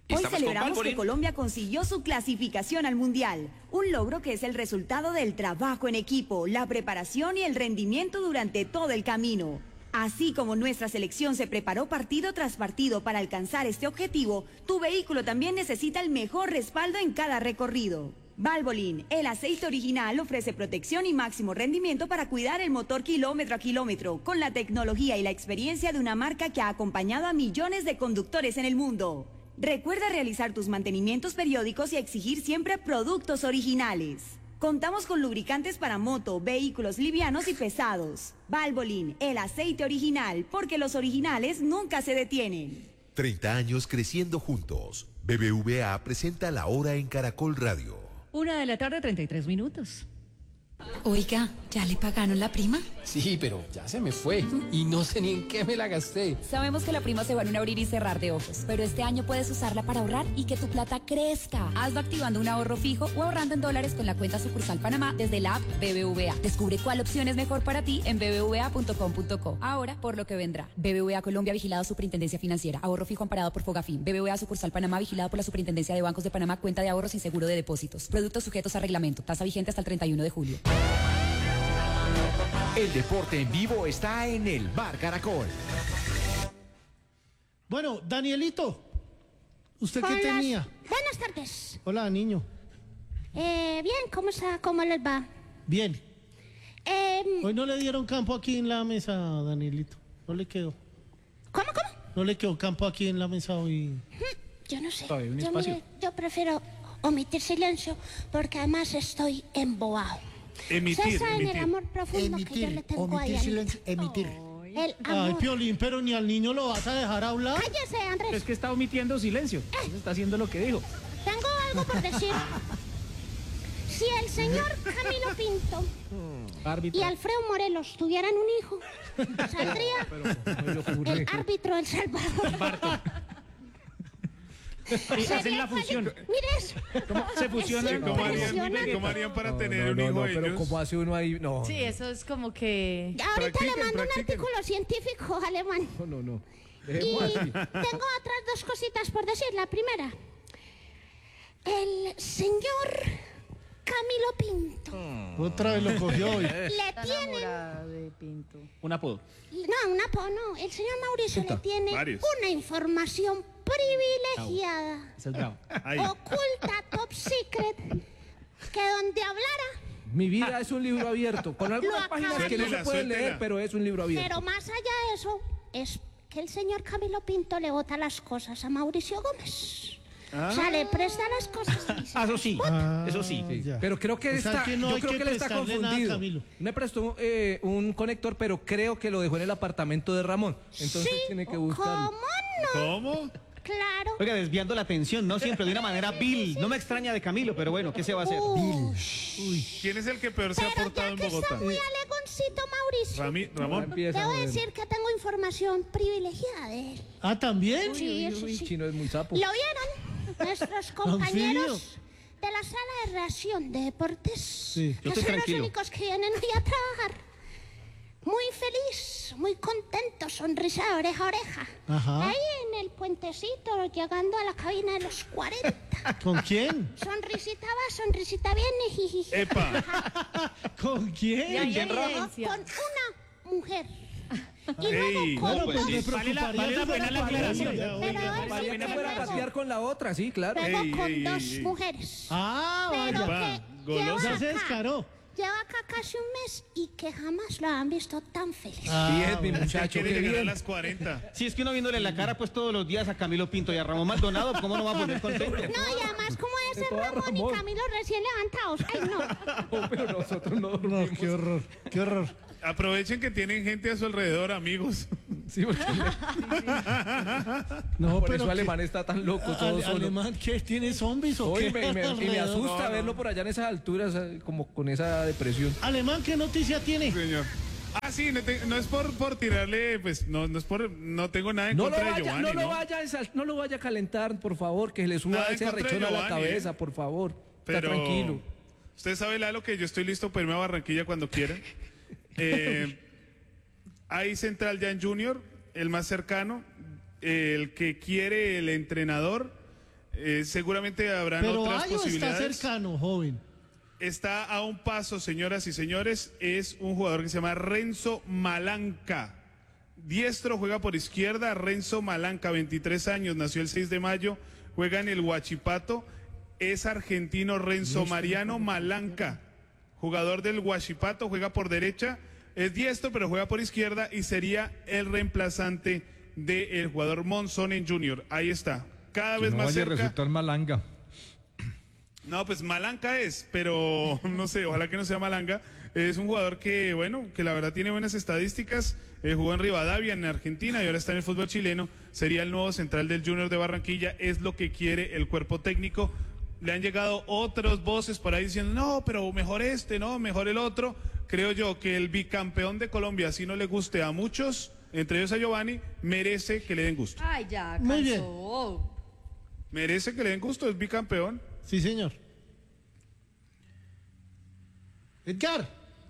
Hoy Estamos celebramos con que Valvoline. Colombia consiguió su clasificación al Mundial, un logro que es el resultado del trabajo en equipo, la preparación y el rendimiento durante todo el camino. Así como nuestra selección se preparó partido tras partido para alcanzar este objetivo, tu vehículo también necesita el mejor respaldo en cada recorrido. Valvoline, el aceite original, ofrece protección y máximo rendimiento para cuidar el motor kilómetro a kilómetro, con la tecnología y la experiencia de una marca que ha acompañado a millones de conductores en el mundo. Recuerda realizar tus mantenimientos periódicos y exigir siempre productos originales. Contamos con lubricantes para moto, vehículos livianos y pesados. Valvoline, el aceite original, porque los originales nunca se detienen. 30 años creciendo juntos. BBVA presenta La Hora en Caracol Radio. 1:33 p.m. Oiga, ¿ya le pagaron la prima? Sí, pero ya se me fue y no sé ni en qué me la gasté. Sabemos que la prima se va en un abrir y cerrar de ojos, pero este año puedes usarla para ahorrar y que tu plata crezca. Hazlo activando un ahorro fijo o ahorrando en dólares con la cuenta sucursal Panamá desde la app BBVA. Descubre cuál opción es mejor para ti en bbva.com.co. Ahora, por lo que vendrá. BBVA Colombia, vigilado Superintendencia Financiera. Ahorro fijo amparado por Fogafín. BBVA sucursal Panamá, vigilado por la Superintendencia de Bancos de Panamá. Cuenta de ahorros sin seguro de depósitos. Productos sujetos a reglamento. Tasa vigente hasta el 31 de julio. El deporte en vivo está en el Bar Caracol. Bueno, Danielito, ¿usted qué Hola. tenía? Buenas tardes. Hola, niño. Bien, ¿cómo les va? Bien. Hoy no le dieron campo aquí en la mesa, Danielito. No le quedó. ¿Cómo? No le quedó campo aquí en la mesa hoy. Yo no sé. Todavía hay un Yo, espacio. yo prefiero omitir silencio porque además estoy embobado. Ustedes saben el amor profundo que yo le tengo a Dianita. El Ay, amor. Piolín, pero ni al niño lo vas a dejar hablar. Cállese, Andrés. Es que está omitiendo silencio. Está haciendo lo que dijo. Tengo algo por decir. Si el señor Camilo Pinto y Alfredo Morelos tuvieran un hijo, saldría el árbitro El Salvador. Hacen la fusión. Mire eso. Se fusionan. ¿Cómo harían para tener un hijo ellos? Pero ¿cómo hace uno ahí? No. Sí, eso es como que... Ahorita le mando un artículo científico alemán. No. Y tengo otras dos cositas por decir. La primera, el señor Camilo Pinto Otra vez lo cogió hoy. le tiene... de Pinto. Un apodo. No, un apodo no. El señor Mauricio le tiene Varios. una información privilegiada, Ese es bravo. oculta, top secret, que donde hablara, Mi vida es un libro abierto, con algunas Lo páginas acabo. que no se Suéltela, pueden leer, suéltela. pero es un libro abierto. pero más allá de eso, es que el señor Camilo Pinto le bota las cosas a Mauricio Gómez. O sea, le presta las cosas. Eso sí, eso sí. Pero creo que O sea, está, que no yo hay creo que que él está prestarle nada a confundido. Camilo. Me prestó un conector, pero creo que lo dejó en el apartamento de Ramón. Entonces Sí, tiene que buscarlo. ¿Cómo? Claro. Oiga, desviando la atención, no siempre de una manera vil. No me extraña de Camilo, pero bueno, ¿qué se va a hacer? ¿Quién es el que peor se ha portado en Bogotá? Está muy alegoncito, Mauricio. Ramón. Debo decir que tengo información privilegiada de él. Ah, ¿también? Sí, eso sí. Chino es muy sapo. ¿Lo vieron? Nuestros compañeros de la sala de reacción de deportes. Sí, que son los únicos que vienen hoy a trabajar. Muy feliz, muy contento, sonrisa de oreja a oreja. Ajá. Ahí en el puentecito, llegando a la cabina de los 40. ¿Con quién? Sonrisita va, sonrisita viene, jijiji. ¿Con quién? Y ahí con una mujer. Y Ey, luego con no, pues dos. sí. Vale la pena la aclaración. Pero fuera a patear con la otra, sí, claro. luego con dos mujeres. Ah, Pero vaya. que Ya se descaró. lleva acá casi un mes y que jamás lo han visto tan feliz. Bien, mi muchacho, quiere qué llegar a bien. las 40. Si es que uno viéndole la cara pues todos los días a Camilo Pinto y a Ramón Maldonado, ¿cómo no va a poner contento? No, y además, ¿cómo es el Ramón y Camilo recién levantados? Ay, no. Pero nosotros no. No, qué horror, qué horror. Aprovechen que tienen gente a su alrededor, amigos. Sí, porque No, por pero eso que- Alemán está tan loco todo solo. Alemán, ¿qué? ¿Tiene zombies o Hoy qué? me alrededor? asusta verlo por allá en esas alturas, como con esa depresión. Alemán, ¿qué noticia tiene? Señor. Ah, sí, no es por tirarle, pues, no es por, no tengo nada en No lo contra de vaya, Giovanni, no lo vaya a calentar, por favor, que le suba Nada en ese contra de arrechón a la Giovanni, cabeza, por favor. Pero Está tranquilo. Usted sabe, Lalo, que yo estoy listo para irme a Barranquilla cuando quiera. Hay central ya en Junior, el más cercano, el que quiere el entrenador Seguramente habrán Pero otras posibilidades. Está cercano, joven. Está a un paso, señoras y señores. Es un jugador que se llama Renzo Malanca. Diestro, juega por izquierda. Renzo Malanca, 23 años, nació el 6 de mayo, juega en el Huachipato. Es argentino Renzo Mariano Malanca, jugador del Huachipato, juega por derecha. Es diestro, pero juega por izquierda y sería el reemplazante del jugador Monzonen Jr. Ahí está, cada vez más cerca. No vaya a resultar Malanga. No, pues Malanca es, pero no sé, ojalá que no sea Malanga. Es un jugador que, bueno, que la verdad tiene buenas estadísticas. Jugó en Rivadavia, en Argentina, y ahora está en el fútbol chileno. Sería el nuevo central del Junior de Barranquilla. Es lo que quiere el cuerpo técnico. Le han llegado otras voces por ahí diciendo, no, pero mejor este, no, mejor el otro. Creo yo que el bicampeón de Colombia, si no le guste a muchos, entre ellos a Giovanni, merece que le den gusto. Ay, ya, Muy bien. Merece que le den gusto, es bicampeón. Sí, señor. Edgar.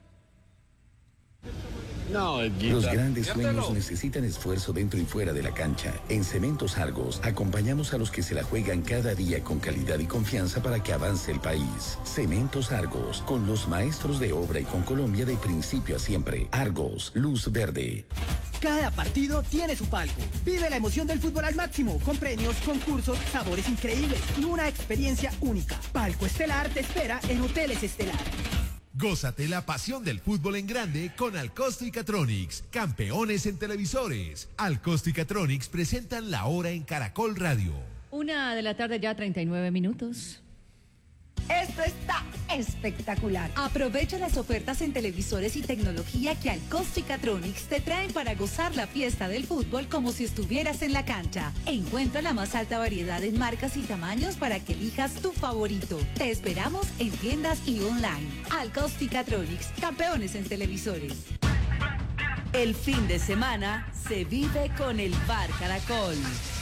Los grandes sueños necesitan esfuerzo dentro y fuera de la cancha. En Cementos Argos acompañamos a los que se la juegan cada día con calidad y confianza para que avance el país. Cementos Argos, con los maestros de obra y con Colombia de principio a siempre. Argos, luz verde. Cada partido tiene su palco. Vive la emoción del fútbol al máximo, con premios, concursos, sabores increíbles y una experiencia única. Palco Estelar te espera en Hoteles Estelar. Gózate la pasión del fútbol en grande con Alcosto y Catronics, campeones en televisores. Alcosto y Catronics presentan La Hora en Caracol Radio. 1 de la tarde ya, 39 minutos. Esto está espectacular. Aprovecha las ofertas en televisores y tecnología que Alcosto y Catronics te traen para gozar la fiesta del fútbol como si estuvieras en la cancha. Encuentra la más alta variedad en marcas y tamaños para que elijas tu favorito. Te esperamos en tiendas y online. Alcosto y Catronics, campeones en televisores. El fin de semana se vive con el Bar Caracol.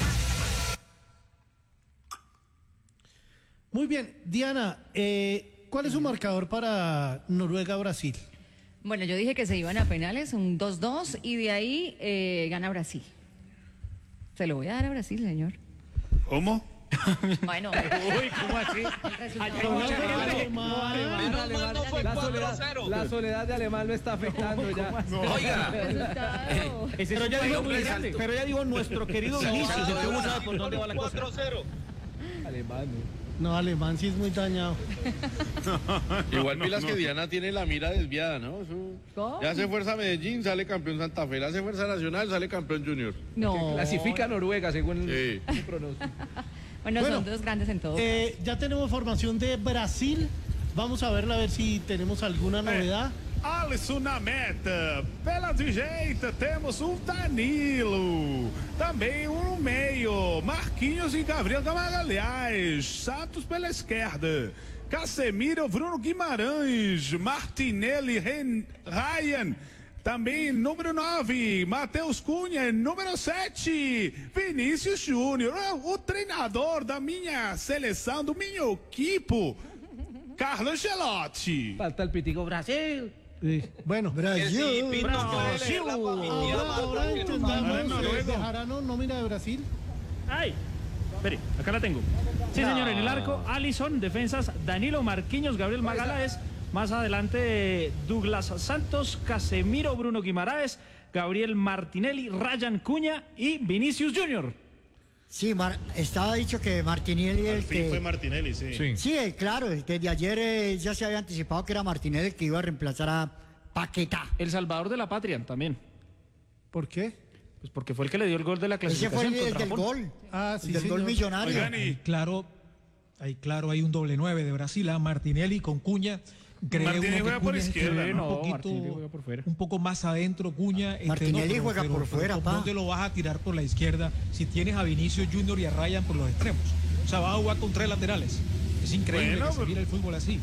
Muy bien, Diana, ¿cuál es su marcador para Noruega-Brasil? Bueno, yo dije que se iban a penales, un 2-2, y de ahí gana Brasil. Se lo voy a dar a Brasil, señor. ¿Cómo? Bueno. Uy, ¿cómo así? La soledad de Alemán lo está afectando ya. Oiga. Pero ya digo nuestro querido Vinicius, el que uno sabe por dónde va la cosa. 4-0. Alemán. No, Alemán sí es muy dañado. Igual pilas que Diana tiene la mira desviada, ¿no? Ya hace fuerza Medellín, sale campeón Santa Fe. Le hace fuerza Nacional, sale campeón Junior. No. Clasifica Noruega según el pronóstico. Bueno, son dos grandes en todo. Ya tenemos formación de Brasil. Vamos a verla, a ver si tenemos alguna novedad. Alisson na meta, pela direita temos Danilo, também no meio, Marquinhos e Gabriel Magalhães, Santos pela esquerda, Casemiro, Bruno Guimarães, Martinelli, Ryan, também número 9, Matheus Cunha, número 7, Vinícius Júnior, o treinador da minha seleção, do meu equipo, Carlo Ancelotti. Falta el pitico Brasil. Bueno, Brasil. Ahora entendamos, ¿dejarán nómina de Brasil? ¡Ay! Espere, acá la tengo. Sí, señor, en el arco, Alisson, defensas, Danilo, Marquinhos, Gabriel Magalhães, más adelante Douglas Santos, Casemiro, Bruno Guimaraes, Gabriel Martinelli, Ryan Cunha y Vinicius Junior. Sí, estaba dicho que Martinelli Al fin fue Martinelli, sí. Sí, claro, desde ayer ya se había anticipado que era Martinelli el que iba a reemplazar a Paquetá. El salvador de la patria también. ¿Por qué? Pues porque fue el que le dio el gol de la clasificación. Ese fue el del gol. Ah, sí, del gol millonario. Claro, hay un doble 9 de Brasil, Martinelli con Cuña. Martinelli juega por izquierda, un poco más adentro, Cuña. Martinelli juega por fuera, pa. ¿Dónde lo vas a tirar por la izquierda si tienes a Vinicius Junior y a Ryan por los extremos? O sea, vas a jugar con 3 laterales. Es increíble que se mira el fútbol así.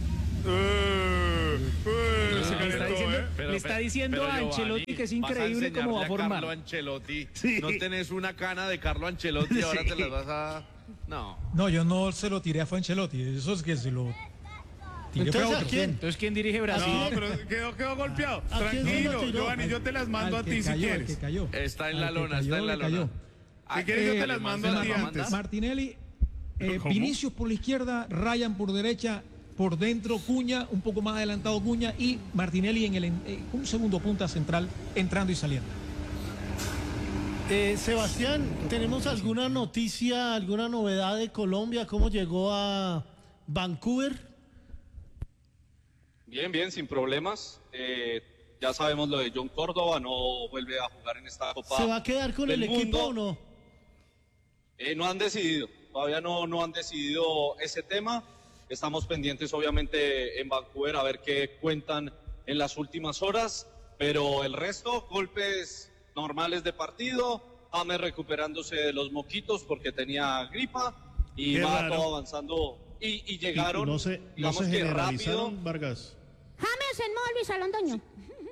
Le está diciendo a Ancelotti que es increíble cómo va a formar. Carlo Ancelotti. No tenés una cana de Carlo Ancelotti, ahora te las vas a... No, yo no se lo tiré a Ancelotti. Eso es que se lo... Entonces, ¿quién dirige Brasil? No, pero quedó golpeado. Tranquilo, Giovanni, yo te las mando a ti si quieres. Está en la lona, está en la lona. Si quieres yo te las mando a ti antes. Vinicius por la izquierda, Ryan por derecha, por dentro Cuña, un poco más adelantado Cuña y Martinelli en un segundo punta central entrando y saliendo. Sebastián, ¿tenemos alguna noticia, alguna novedad de Colombia? ¿Cómo llegó a Vancouver? Bien, sin problemas. Ya sabemos lo de John Córdoba, no vuelve a jugar en esta Copa. ¿Se va a quedar con el equipo o no? No han decidido, todavía no han decidido ese tema. Estamos pendientes obviamente en Vancouver a ver qué cuentan en las últimas horas, pero el resto, golpes normales de partido, James recuperándose de los moquitos porque tenía gripa y Qué va raro. todo avanzando y llegaron, No se digamos que generalizaron, rápido. Vargas. James en modo Luis Alondoño.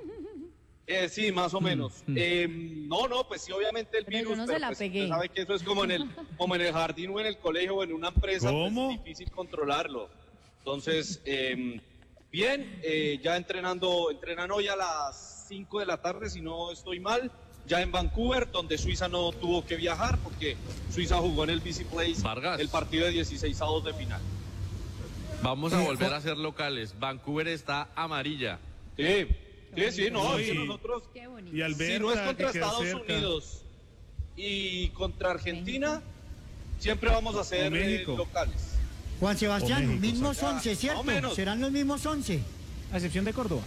Sí, más o menos. Pues sí, obviamente el Pero yo virus, no pero se la pues, pegué. usted sabe que eso es como en el jardín o en el colegio o en una empresa, ¿Cómo? pues es difícil controlarlo. Entonces, bien, ya entrenan hoy a las 5 de la tarde, si no estoy mal, ya en Vancouver, donde Suiza no tuvo que viajar porque Suiza jugó en el BC Place el partido de 16avos de final. Vamos a volver a ser locales. Vancouver está amarilla. Sí, no, Y- y nosotros, Y Alberta, si no es contra que queda Estados cerca. Unidos y contra Argentina, siempre vamos a ser O México. locales. Juan O Sebastián, México, mismos saca. 11, Más o ¿cierto? menos. ¿Serán los mismos 11? A excepción de Córdoba.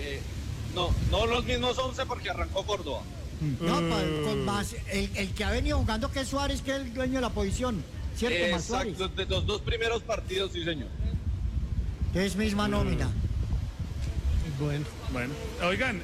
No los mismos 11 porque arrancó Córdoba. No, con más el que ha venido jugando que es Suárez, que es el dueño de la posición, ¿cierto? Más Suárez. Exacto, de los dos primeros partidos, sí señor. Es misma nómina. Bueno, oigan,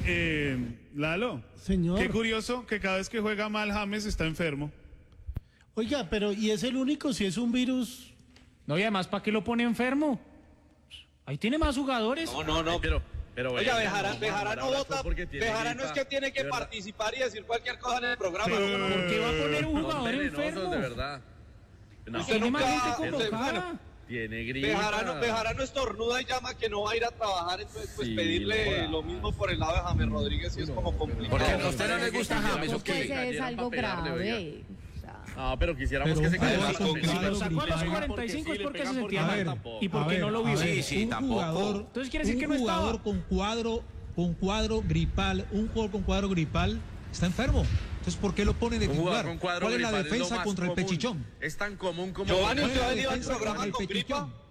Lalo. Señor. Qué curioso que cada vez que juega mal James está enfermo. Oiga, pero ¿y es el único si es un virus? No, y además, ¿para qué lo pone enfermo? Ahí tiene más jugadores. No, Pero oiga, venga, Bejarano ahora vota. porque tiene Bejarano es gripa. que tiene que De verdad. participar y decir cualquier cosa en el programa. ¿Por qué va a poner un Son jugador venenosos, enfermo? de verdad. No, Usted Tiene más nunca- gente convocada. tiene gripa. Bejarano estornuda y llama que no va a ir a trabajar, entonces pues Sí, pedirle no. lo mismo por el lado de James Rodríguez y es como complicado. Porque a usted no le gusta James, ¿o Pues qué? es algo grave. No, pero quisiéramos Pero que se un quedara jugador con con Si lo sacó a los gripal. 45 es porque se sentía A mal. ver, Y porque no lo vio. Sí, un tampoco. jugador, Entonces quiere decir que no un jugador estaba. con cuadro gripal, un jugador con cuadro gripal está enfermo. Entonces, ¿por qué lo pone de un jugador titular? con cuadro ¿Cuál es la gripal, lo defensa más contra el común. pechichón? Es tan común como Giovanni, ¿Cuál es ¿usted la ha venido al defensa programa contra el con gripa? pechichón?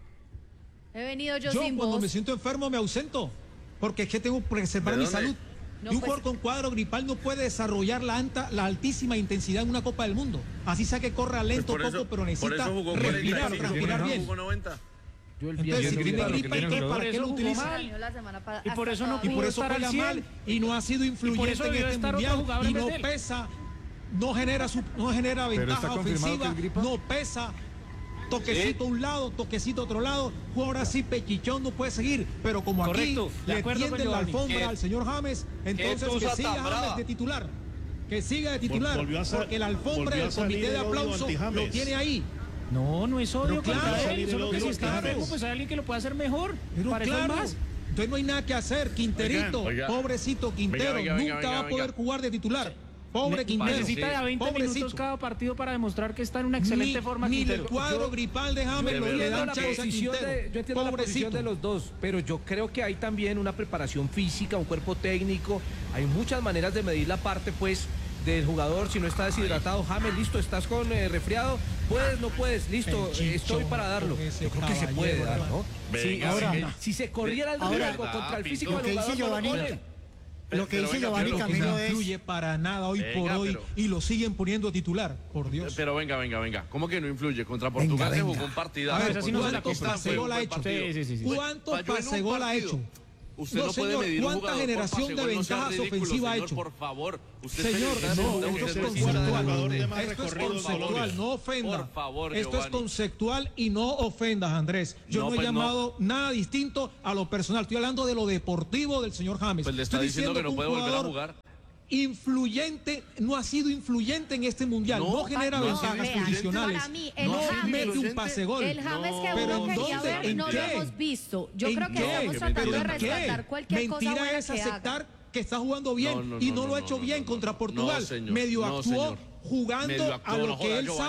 He venido yo Yo sin cuando voz. me siento enfermo me ausento, porque es que tengo que preservar ¿De mi dónde? salud. No, y un pues- jugador con cuadro gripal no puede desarrollar la altísima intensidad en una Copa del Mundo. Así sea que corra lento Pues por poco, eso- pero por necesita eso jugó respirar, 45, respirar no bien. jugó 90. Yo el Entonces, si viernes tiene vi- gripa, ¿y qué? ¿Para qué lo jugó utiliza? mal. La semana Y por eso no Y por pudo eso estar al juega 100. mal y no ha sido eso influyente en debió este estar otro mundial jugador y en vez no de él. pesa, no genera está ventaja confirmado que ofensiva, es gripa. no pesa. Toquecito a un lado, toquecito a otro lado, jugador así pechichón no puede seguir, pero como Correcto, aquí de le acuerdo con tienden la Giovanni. alfombra al señor James, entonces que tusa siga tan brava. James de titular, que siga de titular, Volvió a porque la alfombra volvió a del salir comité de el odio aplauso anti-James. lo tiene ahí. No, no es odio Pero claro, contra él. salir Solo el que si odio está contra enfermo, él. pues hay alguien que lo pueda hacer mejor. Pero Para eso es claro, más. entonces no hay nada que hacer. Quinterito, Oiga. pobrecito Quintero, Venga, nunca va a poder jugar de titular. Pobre Quintero. Necesita de a 20 minutos pobrecito. cada partido para demostrar que está en una excelente forma. Ni el Quintero. cuadro gripal de James Yo le entiendo dan la chance a posición Quintero. yo entiendo la posición de los dos, pero yo creo que hay también una preparación física, un cuerpo técnico, hay muchas maneras de medir la parte pues del jugador. Si no está deshidratado, James, listo, estás con resfriado, puedes, no puedes, listo, estoy para darlo. Yo creo que se puede dar, ¿no? Venga, ahora, venga. Si se corriera el Ahora, riesgo contra el Pinto. físico Lo del que dice jugador, no lo Giovanni, ponen. lo que Pero dice venga, Giovanni pero Que no Camilo es... influye para nada hoy por Venga, hoy pero- y lo siguen poniendo titular, por Dios. Pero venga. ¿Cómo que no influye? Contra Portugal se venga. jugó un partido. A ver, así no se la ¿cuántos compra. pase gol ha hecho? Sí. ¿Cuántos Falló en un pase gol ha partido. hecho? Usted No, no puede señor, medir un ¿cuánta jugador por generación pase de gol? No sea ventajas ridículo, ofensivas ha señor, hecho? por favor. Usted Señor, periodista, no, usted esto es periodista de conceptual. deporte. más Esto es recorrido de conceptual, Colombia. no ofenda. Por favor, Esto es Giovanni. conceptual y no ofendas, Andrés. Yo No, no he pues, llamado nada distinto a lo personal. Estoy hablando de lo deportivo del señor James. Pues le está Estoy diciendo que no un puede volver a jugador jugar. influyente, no ha sido influyente en este mundial, no, genera no, ventajas vean, posicionales, para mí, el no James- mete un pase gol. El James que pero uno ¿en quería dónde? ver ¿En no qué? lo hemos visto. Yo ¿En creo que qué? estamos tratando de ¿Pero en qué? rescatar cualquier cosa Mentira buena es que haga. aceptar que está jugando bien y no lo ha hecho bien contra Portugal. No, señor. Medio No, actuó señor. jugando Medio actuó, a lo no que joda, él Giovanni. sabe.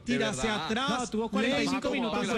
tira hacia atrás. Tuvo 45 minutos.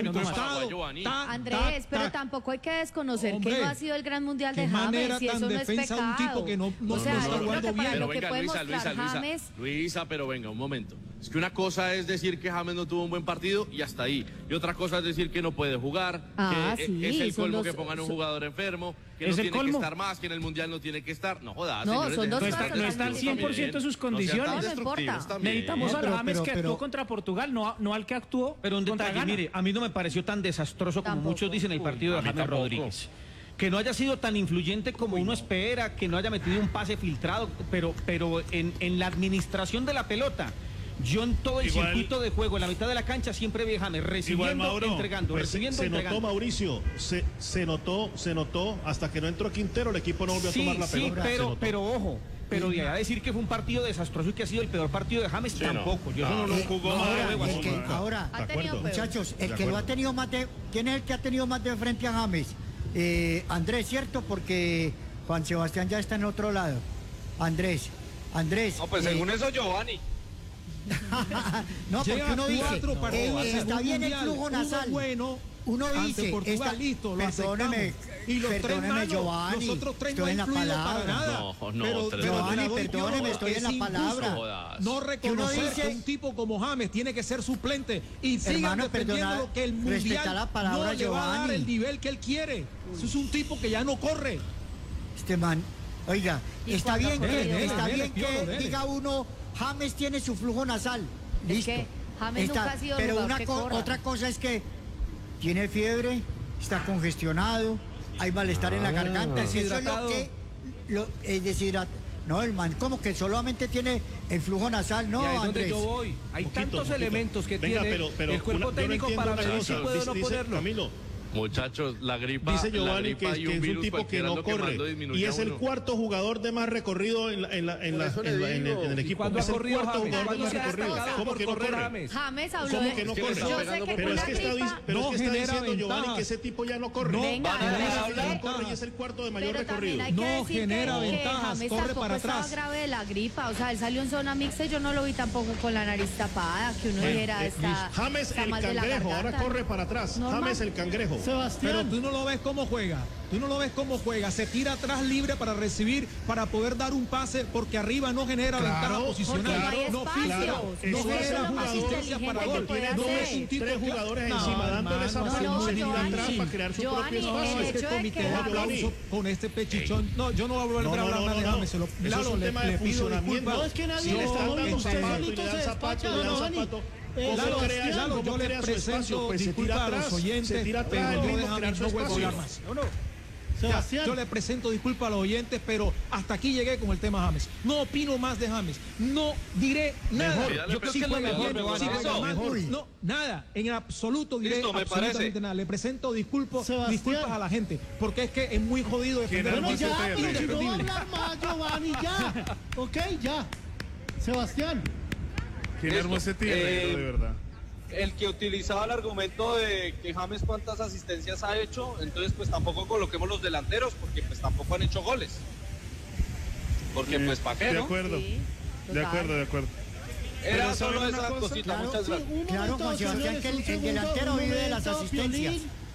Andrés, pero tampoco hay que desconocer que no ha sido el gran mundial de James, y eso no es pecado. Un tipo que no está jugando bien. Pero venga, Luisa, pero venga, un momento. Es que una cosa es decir que James no tuvo un buen partido y hasta ahí. Y otra cosa es decir que no puede jugar, que es el colmo que pongan un jugador enfermo, que no tiene que estar más, que en el mundial no tiene que estar. No jodas, señores. No están 100% en sus condiciones. No importa. Necesitamos al James que actuó contra Portugal, no al que actuó. Pero un detalle, mire, a mí no me pareció tan desastroso como muchos dicen el partido de James Rodríguez. Que no haya sido tan influyente como uno espera, que no haya metido un pase filtrado, pero en la administración de la pelota, yo en todo el circuito de juego, en la mitad de la cancha, siempre vi a James recibiendo, Mauro, entregando, pues recibiendo, entregando. Notó, Mauricio, se notó, hasta que no entró Quintero, el equipo no volvió a tomar la pelota. Sí, pero ojo, pero de ahí a decir que fue un partido desastroso y que ha sido el peor partido de James, tampoco. Yo no lo jugó. Ahora, muchachos, el que lo ha tenido más de... ¿Quién es el que ha tenido más de frente a James? Andrés, ¿cierto? Porque Juan Sebastián ya está en otro lado. Andrés. No, pues según eso, Giovanni. No, porque uno dice, está bien el flujo nasal. Uno dice, perdóneme, Giovanni, estoy en la palabra. Giovanni, perdóneme, estoy en la palabra. No reconocer que un tipo como James tiene que ser suplente y sigan defendiendo lo que el mundial no le va a dar el nivel que él quiere. Eso es un tipo que ya no corre. Este man, oiga, está bien que diga uno, James tiene su flujo nasal. Listo. James nunca ha sido pero jugador otra cosa es que tiene fiebre, está congestionado, hay malestar en la garganta. Eso es lo que deshidratado. No, el man como que solamente tiene el flujo nasal, ¿no, Andrés? Yo voy. Hay tantos elementos que tiene el cuerpo técnico para ver si puede o no ponerlo. Camilo, muchachos, la gripa. Dice Giovanni que es un tipo que no corre. Y es el cuarto jugador de más recorrido en el equipo. ¿Cuándo ha corrido James? ¿Cómo que no corre? James habló ¿Cómo que no corre? Pero es que está diciendo Giovanni que ese tipo ya no corre. No corre y es el cuarto de mayor recorrido. No genera ventajas, corre para atrás. Grave de la gripa, o sea, él salió en zona mixta y yo no lo vi tampoco con la nariz tapada, que uno dijera James el cangrejo, ahora corre para atrás. James el cangrejo. Sebastián. Pero tú no lo ves cómo juega. Se tira atrás libre para recibir, para poder dar un pase, porque arriba no genera ventaja posicional. No filtra, no genera asistencia para gol. No es un tipo 3 jugadores encima dándole esa posibilidad atrás para crear su propio espacio. Es que el comité da aplauso con este pechichón. No, yo no voy a volver a hablar más de James. Eso es un tema de funcionamiento. No, es que nadie le está dando usted solito se despacha, Lalo, yo le presento disculpas a los oyentes, pero no vuelvo a hablar más. Yo le presento disculpas a los oyentes, pero hasta aquí llegué con el tema James. No opino más de James. No diré nada. Yo creo que es mejor. No, nada. En absoluto diré absolutamente nada. Le presento disculpas a la gente, porque es que es muy jodido defender a ya, no va a hablar más, Giovanni, ya. Ok, ya. Sebastián. ¿Quién armó ese tierra, de verdad? El que utilizaba el argumento de que James cuántas asistencias ha hecho, entonces pues tampoco coloquemos los delanteros porque pues tampoco han hecho goles. Porque pues ¿para qué, no? De acuerdo. Era solo esa cosita, muchas gracias. Claro, Juan Sebastián, que el delantero vive de las asistencias.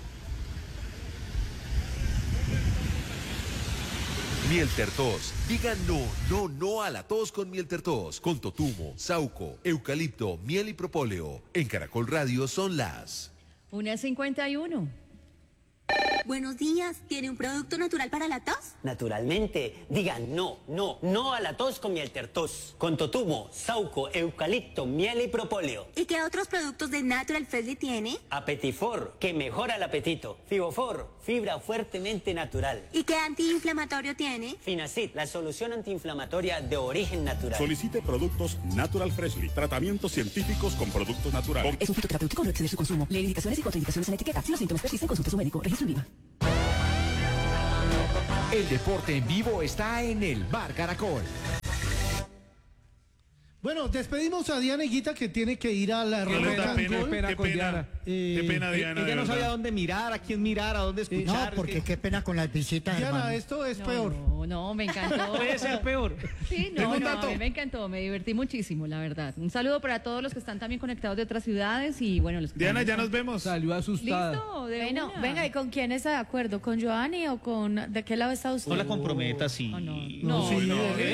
Mieltertos. Digan no a la tos con Mieltertos. Con totumo, sauco, eucalipto, miel y propóleo. En Caracol Radio son las 1:51. Buenos días, ¿tiene un producto natural para la tos? Naturalmente, digan no a la tos con Mieltertos. Con totumo, sauco, eucalipto, miel y propóleo. ¿Y qué otros productos de Natural Freshly tiene? Apetifor, que mejora el apetito. Fibofor, fibra fuertemente natural. ¿Y qué antiinflamatorio tiene? Finacid, la solución antiinflamatoria de origen natural. Solicite productos Natural Freshly, tratamientos científicos con productos naturales. Es un fitoterapéutico, no exceder su consumo. Lee indicaciones y contraindicaciones en etiqueta. Si los síntomas persisten, consulte a su médico. Registro en Viva. El deporte en vivo está en el Bar Caracol. Bueno, despedimos a Diana Higuita, que tiene que ir a la Qué pena, Diana. Ella no sabía a dónde mirar, a quién mirar, a dónde escuchar. No, porque qué pena con las visitas, Diana, hermano. esto es peor. No, me encantó. Puede ser peor. Sí, no, a mí me encantó, me divertí muchísimo, la verdad. Un saludo para todos los que están también conectados de otras ciudades y bueno, los que Diana, ya nos vemos. Salió asustada. Listo, Bueno, venga, ¿y con quién está de acuerdo? ¿Con Joanny o con de qué lado está usted? No la comprometas, sí. No, sí,